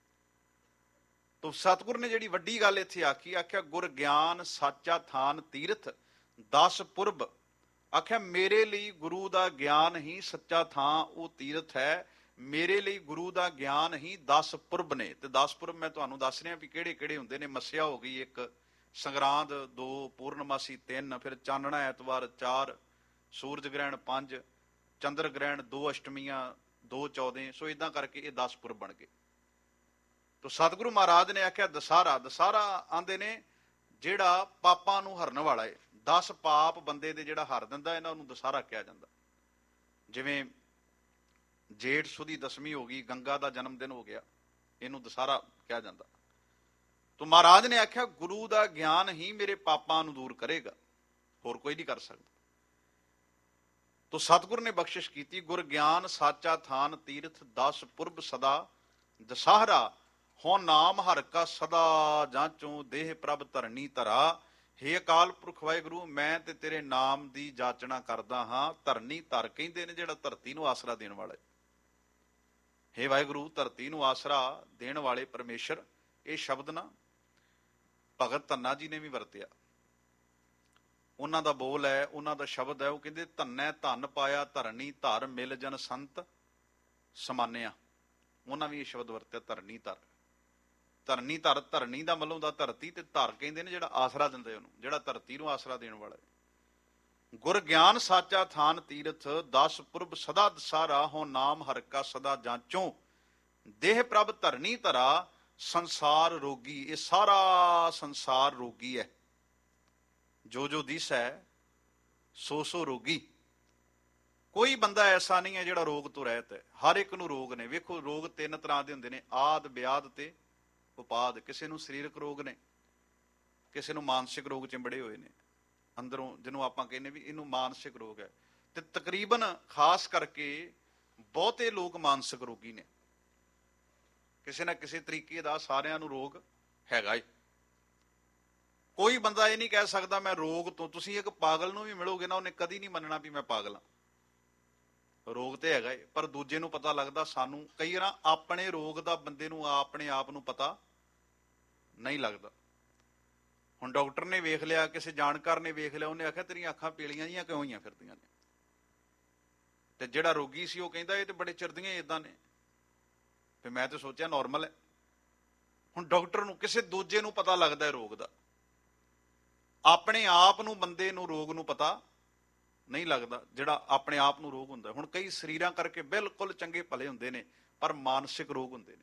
ਤੋ ਸਤਿਗੁਰ ਨੇ ਜਿਹੜੀ ਵੱਡੀ ਗੱਲ ਇੱਥੇ ਆਖੀ, ਆਖਿਆ ਗੁਰ ਗਿਆਨ ਸਾਚਾ ਥਾਨ ਤੀਰਥ ਦਸ ਪੁਰਬ। ਆਖਿਆ ਮੇਰੇ ਲਈ ਗੁਰੂ ਦਾ ਗਿਆਨ ਹੀ ਸੱਚਾ ਥਾਂ, ਉਹ ਤੀਰਥ ਹੈ। ਮੇਰੇ ਲਈ ਗੁਰੂ ਦਾ ਗਿਆਨ ਹੀ ਦਸ ਪੁਰਬ ਨੇ। ਤੇ ਦਸ ਪੁਰਬ ਮੈਂ ਤੁਹਾਨੂੰ ਦੱਸ ਰਿਹਾ ਵੀ ਕਿਹੜੇ ਕਿਹੜੇ ਹੁੰਦੇ ਨੇ। ਮੱਸਿਆ ਹੋ ਗਈ ਇੱਕ, ਸੰਗਰਾਂਦ ਦੋ, ਪੂਰਨਮਾਸੀ ਤਿੰਨ, ਫਿਰ ਚਾਨਣਾ ਐਤਵਾਰ ਚਾਰ, ਸੂਰਜ ਗ੍ਰਹਿਣ ਪੰਜ, ਚੰਦਰ ਗ੍ਰਹਿਣ ਦੋ, ਅਸ਼ਟਮੀਆਂ ਦੋ, ਚੌਦੇ। ਸੋ ਇਦਾਂ ਕਰਕੇ ਇਹ ਦਸ ਪੁਰਬ ਬਣ ਗਏ। ਤੋ ਸਤਿਗੁਰੂ ਮਹਾਰਾਜ ਨੇ ਆਖਿਆ ਦਸਹਰਾ। ਦਸਹਰਾ ਆਂਦੇ ਨੇ ਜਿਹੜਾ ਪਾਪਾਂ ਨੂੰ ਹਰਨ ਵਾਲਾ ਹੈ। ਦਸ ਪਾਪ ਬੰਦੇ ਦੇ ਜਿਹੜਾ ਹਰ ਦਿੰਦਾ, ਇਹਨਾਂ ਨੂੰ ਦਸਹਰਾ ਕਿਹਾ ਜਾਂਦਾ। ਜਿਵੇਂ ਜੇਠ ਸੁਦੀ ਦਸਵੀਂ ਹੋ ਗਈ, ਗੰਗਾ ਦਾ ਜਨਮ ਦਿਨ ਹੋ ਗਿਆ, ਇਹਨੂੰ ਦਸਹਰਾ ਕਿਹਾ ਜਾਂਦਾ। ਤੋ ਮਹਾਰਾਜ ਨੇ ਆਖਿਆ ਗੁਰੂ ਦਾ ਗਿਆਨ ਹੀ ਮੇਰੇ ਪਾਪਾਂ ਨੂੰ ਦੂਰ ਕਰੇਗਾ, ਹੋਰ ਕੋਈ ਨਹੀਂ ਕਰ ਸਕਦਾ। ਤੋ ਸਤਿਗੁਰ ਨੇ ਬਖਸ਼ਿਸ਼ ਕੀਤੀ, ਗੁਰ ਗਿਆਨ ਸਾਚਾ ਥਾਨ ਤੀਰਥ ਦਸ ਪੁਰਬ ਸਦਾ ਦਸਹਰਾ, ਹੋ ਨਾਮ ਹਰ ਕਾ ਸਦਾ ਜਾਂਚੋ ਦੇਹ ਪ੍ਰਭ ਧਰਨੀ ਧਰਾ। ਹੇ ਅਕਾਲ ਪੁਰਖ ਵਾਹਿਗੁਰੂ, ਮੈਂ ਤੇ ਤੇਰੇ ਨਾਮ ਦੀ ਜਾਚਣਾ ਕਰਦਾ ਹਾਂ। ਧਰਨੀ ਧਰ ਕਹਿੰਦੇ ਨੇ ਜਿਹੜਾ ਧਰਤੀ ਨੂੰ ਆਸਰਾ ਦੇਣ ਵਾਲਾ। ਹੇ ਵਾਹਿਗੁਰੂ, ਧਰਤੀ ਨੂੰ ਆਸਰਾ ਦੇਣ ਵਾਲੇ ਪਰਮੇਸ਼ਰ, ਇਹ ਸ਼ਬਦ ਨਾ ਭਗਤ ਧੰਨਾ ਜੀ ਨੇ ਵੀ ਵਰਤਿਆ। ਉਹਨਾਂ ਦਾ ਬੋਲ ਹੈ, ਉਹਨਾਂ ਦਾ ਸ਼ਬਦ ਹੈ, ਉਹ ਕਹਿੰਦੇ ਧੰਨੈ ਧੰਨ ਪਾਇਆ ਧਰਨੀ ਧਰ, ਮਿਲ ਜਨ ਸੰਤ ਸਮਾਨਿਆ। ਉਹਨਾਂ ਵੀ ਇਹ ਸ਼ਬਦ ਵਰਤਿਆ, ਧਰਨੀ ਧਰ। ਧਰਨੀ ਧਰ, ਧਰਨੀ ਦਾ ਮਤਲਬ ਹੁੰਦਾ ਧਰਤੀ, ਤੇ ਧਰ ਕਹਿੰਦੇ ਨੇ ਜਿਹੜਾ ਆਸਰਾ ਦਿੰਦੇ ਉਹਨੂੰ, ਜਿਹੜਾ ਧਰਤੀ ਨੂੰ ਆਸਰਾ ਦੇਣ ਵਾਲਾ ਹੈ। ਗੁਰ ਗਿਆਨ ਸਾਚਾ ਥਾਨ ਤੀਰਥ ਦਸ ਪੁਰਬ ਸਦਾ ਦਸਾਰਾ, ਹੋ ਨਾਮ ਹਰ ਕਾ ਸਦਾ ਜਾਂਚੋ ਦੇਹ ਪ੍ਰਭ ਧਰਨੀ ਧਰਾ। ਸੰਸਾਰ ਰੋਗੀ, ਇਹ ਸਾਰਾ ਸੰਸਾਰ ਰੋਗੀ ਹੈ। ਜੋ ਜੋ ਦਿਸ ਹੈ ਸੋ ਸੋ ਰੋਗੀ। ਕੋਈ ਬੰਦਾ ਐਸਾ ਨਹੀਂ ਹੈ ਜਿਹੜਾ ਰੋਗ ਤੋਂ ਰਹਿਤ ਹੈ। ਹਰ ਇੱਕ ਨੂੰ ਰੋਗ ਨੇ। ਵੇਖੋ ਰੋਗ ਤਿੰਨ ਤਰ੍ਹਾਂ ਦੇ ਹੁੰਦੇ ਨੇ, ਆਦ ਵਿਆਦ ਤੇ ਉਪਾਦ। ਕਿਸੇ ਨੂੰ ਸਰੀਰਕ ਰੋਗ ਨੇ, ਕਿਸੇ ਨੂੰ ਮਾਨਸਿਕ ਰੋਗ ਚਿੰਬੜੇ ਹੋਏ ਨੇ ਅੰਦਰੋਂ, ਜਿਹਨੂੰ ਆਪਾਂ ਕਹਿੰਦੇ ਵੀ ਇਹਨੂੰ ਮਾਨਸਿਕ ਰੋਗ ਹੈ। ਤੇ ਤਕਰੀਬਨ ਖਾਸ ਕਰਕੇ ਬਹੁਤੇ ਲੋਕ ਮਾਨਸਿਕ ਰੋਗੀ ਨੇ। ਕਿਸੇ ਨਾ ਕਿਸੇ ਤਰੀਕੇ ਦਾ ਸਾਰਿਆਂ ਨੂੰ ਰੋਗ ਹੈਗਾ ਏ। ਕੋਈ ਬੰਦਾ ਇਹ ਨਹੀਂ ਕਹਿ ਸਕਦਾ ਮੈਂ ਰੋਗ ਤੋਂ। ਤੁਸੀਂ ਇੱਕ ਪਾਗਲ ਨੂੰ ਵੀ ਮਿਲੋਗੇ ਨਾ, ਉਹਨੇ ਕਦੀ ਨਹੀਂ ਮੰਨਣਾ ਵੀ ਮੈਂ ਪਾਗਲ ਹਾਂ। ਰੋਗ ਤੇ ਹੈਗਾ ਏ, ਪਰ ਦੂਜੇ ਨੂੰ ਪਤਾ ਲੱਗਦਾ। ਸਾਨੂੰ ਕਈ ਵਾਰ ਆਪਣੇ ਰੋਗ ਦਾ ਬੰਦੇ ਨੂੰ ਆਪਣੇ ਆਪ ਨੂੰ ਪਤਾ ਨਹੀਂ ਲੱਗਦਾ। ਹੁਣ ਡਾਕਟਰ ਨੇ ਵੇਖ ਲਿਆ, ਕਿਸੇ ਜਾਣਕਾਰ ਨੇ ਵੇਖ ਲਿਆ, ਉਹਨੇ ਆਖਿਆ ਤੇਰੀਆਂ ਅੱਖਾਂ ਪੀਲੀਆਂ ਜੀਆਂ ਕਿਉਂ ਹੋਈਆਂ ਫਿਰਦੀਆਂ ਨੇ। ਤੇ ਜਿਹੜਾ ਰੋਗੀ ਸੀ ਉਹ ਕਹਿੰਦਾ ਇਹ ਤੇ ਬੜੇ ਚਿਰਦੀਆਂ ਏਦਾਂ ਨੇ, ਤੇ ਮੈਂ ਤੇ ਸੋਚਿਆ ਨੋਰਮਲ ਹੈ। ਹੁਣ ਡਾਕਟਰ ਨੂੰ, ਕਿਸੇ ਦੂਜੇ ਨੂੰ ਪਤਾ ਲੱਗਦਾ ਹੈ ਰੋਗ ਦਾ, ਆਪਣੇ ਆਪ ਨੂੰ ਬੰਦੇ ਨੂੰ ਰੋਗ ਨੂੰ ਪਤਾ ਨਹੀਂ ਲੱਗਦਾ, ਜਿਹੜਾ ਆਪਣੇ ਆਪ ਨੂੰ ਰੋਗ ਹੁੰਦਾ। ਹੁਣ ਕਈ ਸਰੀਰਾਂ ਕਰਕੇ ਬਿਲਕੁਲ ਚੰਗੇ ਭਲੇ ਹੁੰਦੇ ਨੇ, ਪਰ ਮਾਨਸਿਕ ਰੋਗ ਹੁੰਦੇ ਨੇ।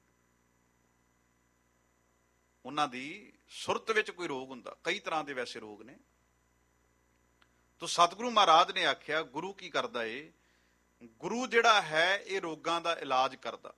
ਉਹਨਾਂ ਦੀ ਸੁਰਤ ਵਿੱਚ ਕੋਈ ਰੋਗ ਹੁੰਦਾ। ਕਈ ਤਰ੍ਹਾਂ ਦੇ ਵੈਸੇ ਰੋਗ ਨੇ। ਤੋ ਸਤਿਗੁਰੂ ਮਹਾਰਾਜ ਨੇ ਆਖਿਆ ਗੁਰੂ ਕੀ ਕਰਦਾ ਏ? ਗੁਰੂ ਜਿਹੜਾ ਹੈ ਇਹ ਰੋਗਾਂ ਦਾ ਇਲਾਜ ਕਰਦਾ।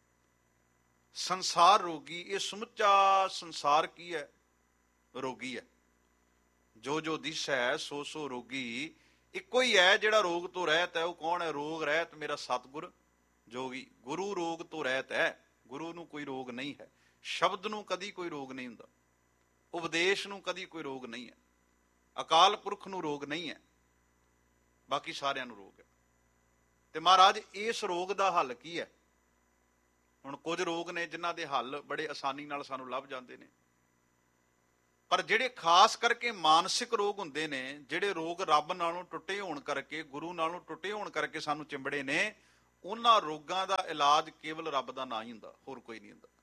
ਸੰਸਾਰ ਰੋਗੀ, ਇਹ ਸਮੁੱਚਾ ਸੰਸਾਰ ਕੀ ਹੈ? ਰੋਗੀ ਹੈ। ਜੋ ਜੋ ਦਿਸ ਹੈ ਸੋ ਸੋ ਰੋਗੀ। ਇੱਕੋ ਹੀ ਹੈ ਜਿਹੜਾ ਰੋਗ ਤੋਂ ਰਹਿਤ ਹੈ। ਉਹ ਕੌਣ ਹੈ? ਰੋਗ ਰਹਿਤ ਮੇਰਾ ਸਤਿਗੁਰ ਜੋਗੀ। ਗੁਰੂ ਰੋਗ ਤੋਂ ਰਹਿਤ ਹੈ। ਗੁਰੂ ਨੂੰ ਕੋਈ ਰੋਗ ਨਹੀਂ ਹੈ। ਸ਼ਬਦ ਨੂੰ ਕਦੀ ਕੋਈ ਰੋਗ ਨਹੀਂ ਹੁੰਦਾ। ਉਪਦੇਸ਼ ਨੂੰ ਕਦੀ ਕੋਈ ਰੋਗ ਨਹੀਂ ਹੈ। ਅਕਾਲ ਪੁਰਖ ਨੂੰ ਰੋਗ ਨਹੀਂ ਹੈ, ਬਾਕੀ ਸਾਰਿਆਂ ਨੂੰ ਰੋਗ ਹੈ। ਤੇ ਮਹਾਰਾਜ ਇਸ ਰੋਗ ਦਾ ਹੱਲ ਕੀ ਹੈ? ਹੁਣ ਕੁਝ ਰੋਗ ਨੇ ਜਿਨ੍ਹਾਂ ਦੇ ਹੱਲ ਬੜੇ ਆਸਾਨੀ ਨਾਲ ਸਾਨੂੰ ਲੱਭ ਜਾਂਦੇ ਨੇ। ਪਰ ਜਿਹੜੇ ਖਾਸ ਕਰਕੇ ਮਾਨਸਿਕ ਰੋਗ ਹੁੰਦੇ ਨੇ, ਜਿਹੜੇ ਰੋਗ ਰੱਬ ਨਾਲੋਂ ਟੁੱਟੇ ਹੋਣ ਕਰਕੇ, ਗੁਰੂ ਨਾਲੋਂ ਟੁੱਟੇ ਹੋਣ ਕਰਕੇ ਸਾਨੂੰ ਚਿੰਬੜੇ ਨੇ, ਉਹਨਾਂ ਰੋਗਾਂ ਦਾ ਇਲਾਜ ਕੇਵਲ ਰੱਬ ਦਾ ਨਾਂ ਹੀ ਹੁੰਦਾ, ਹੋਰ ਕੋਈ ਨਹੀਂ ਹੁੰਦਾ।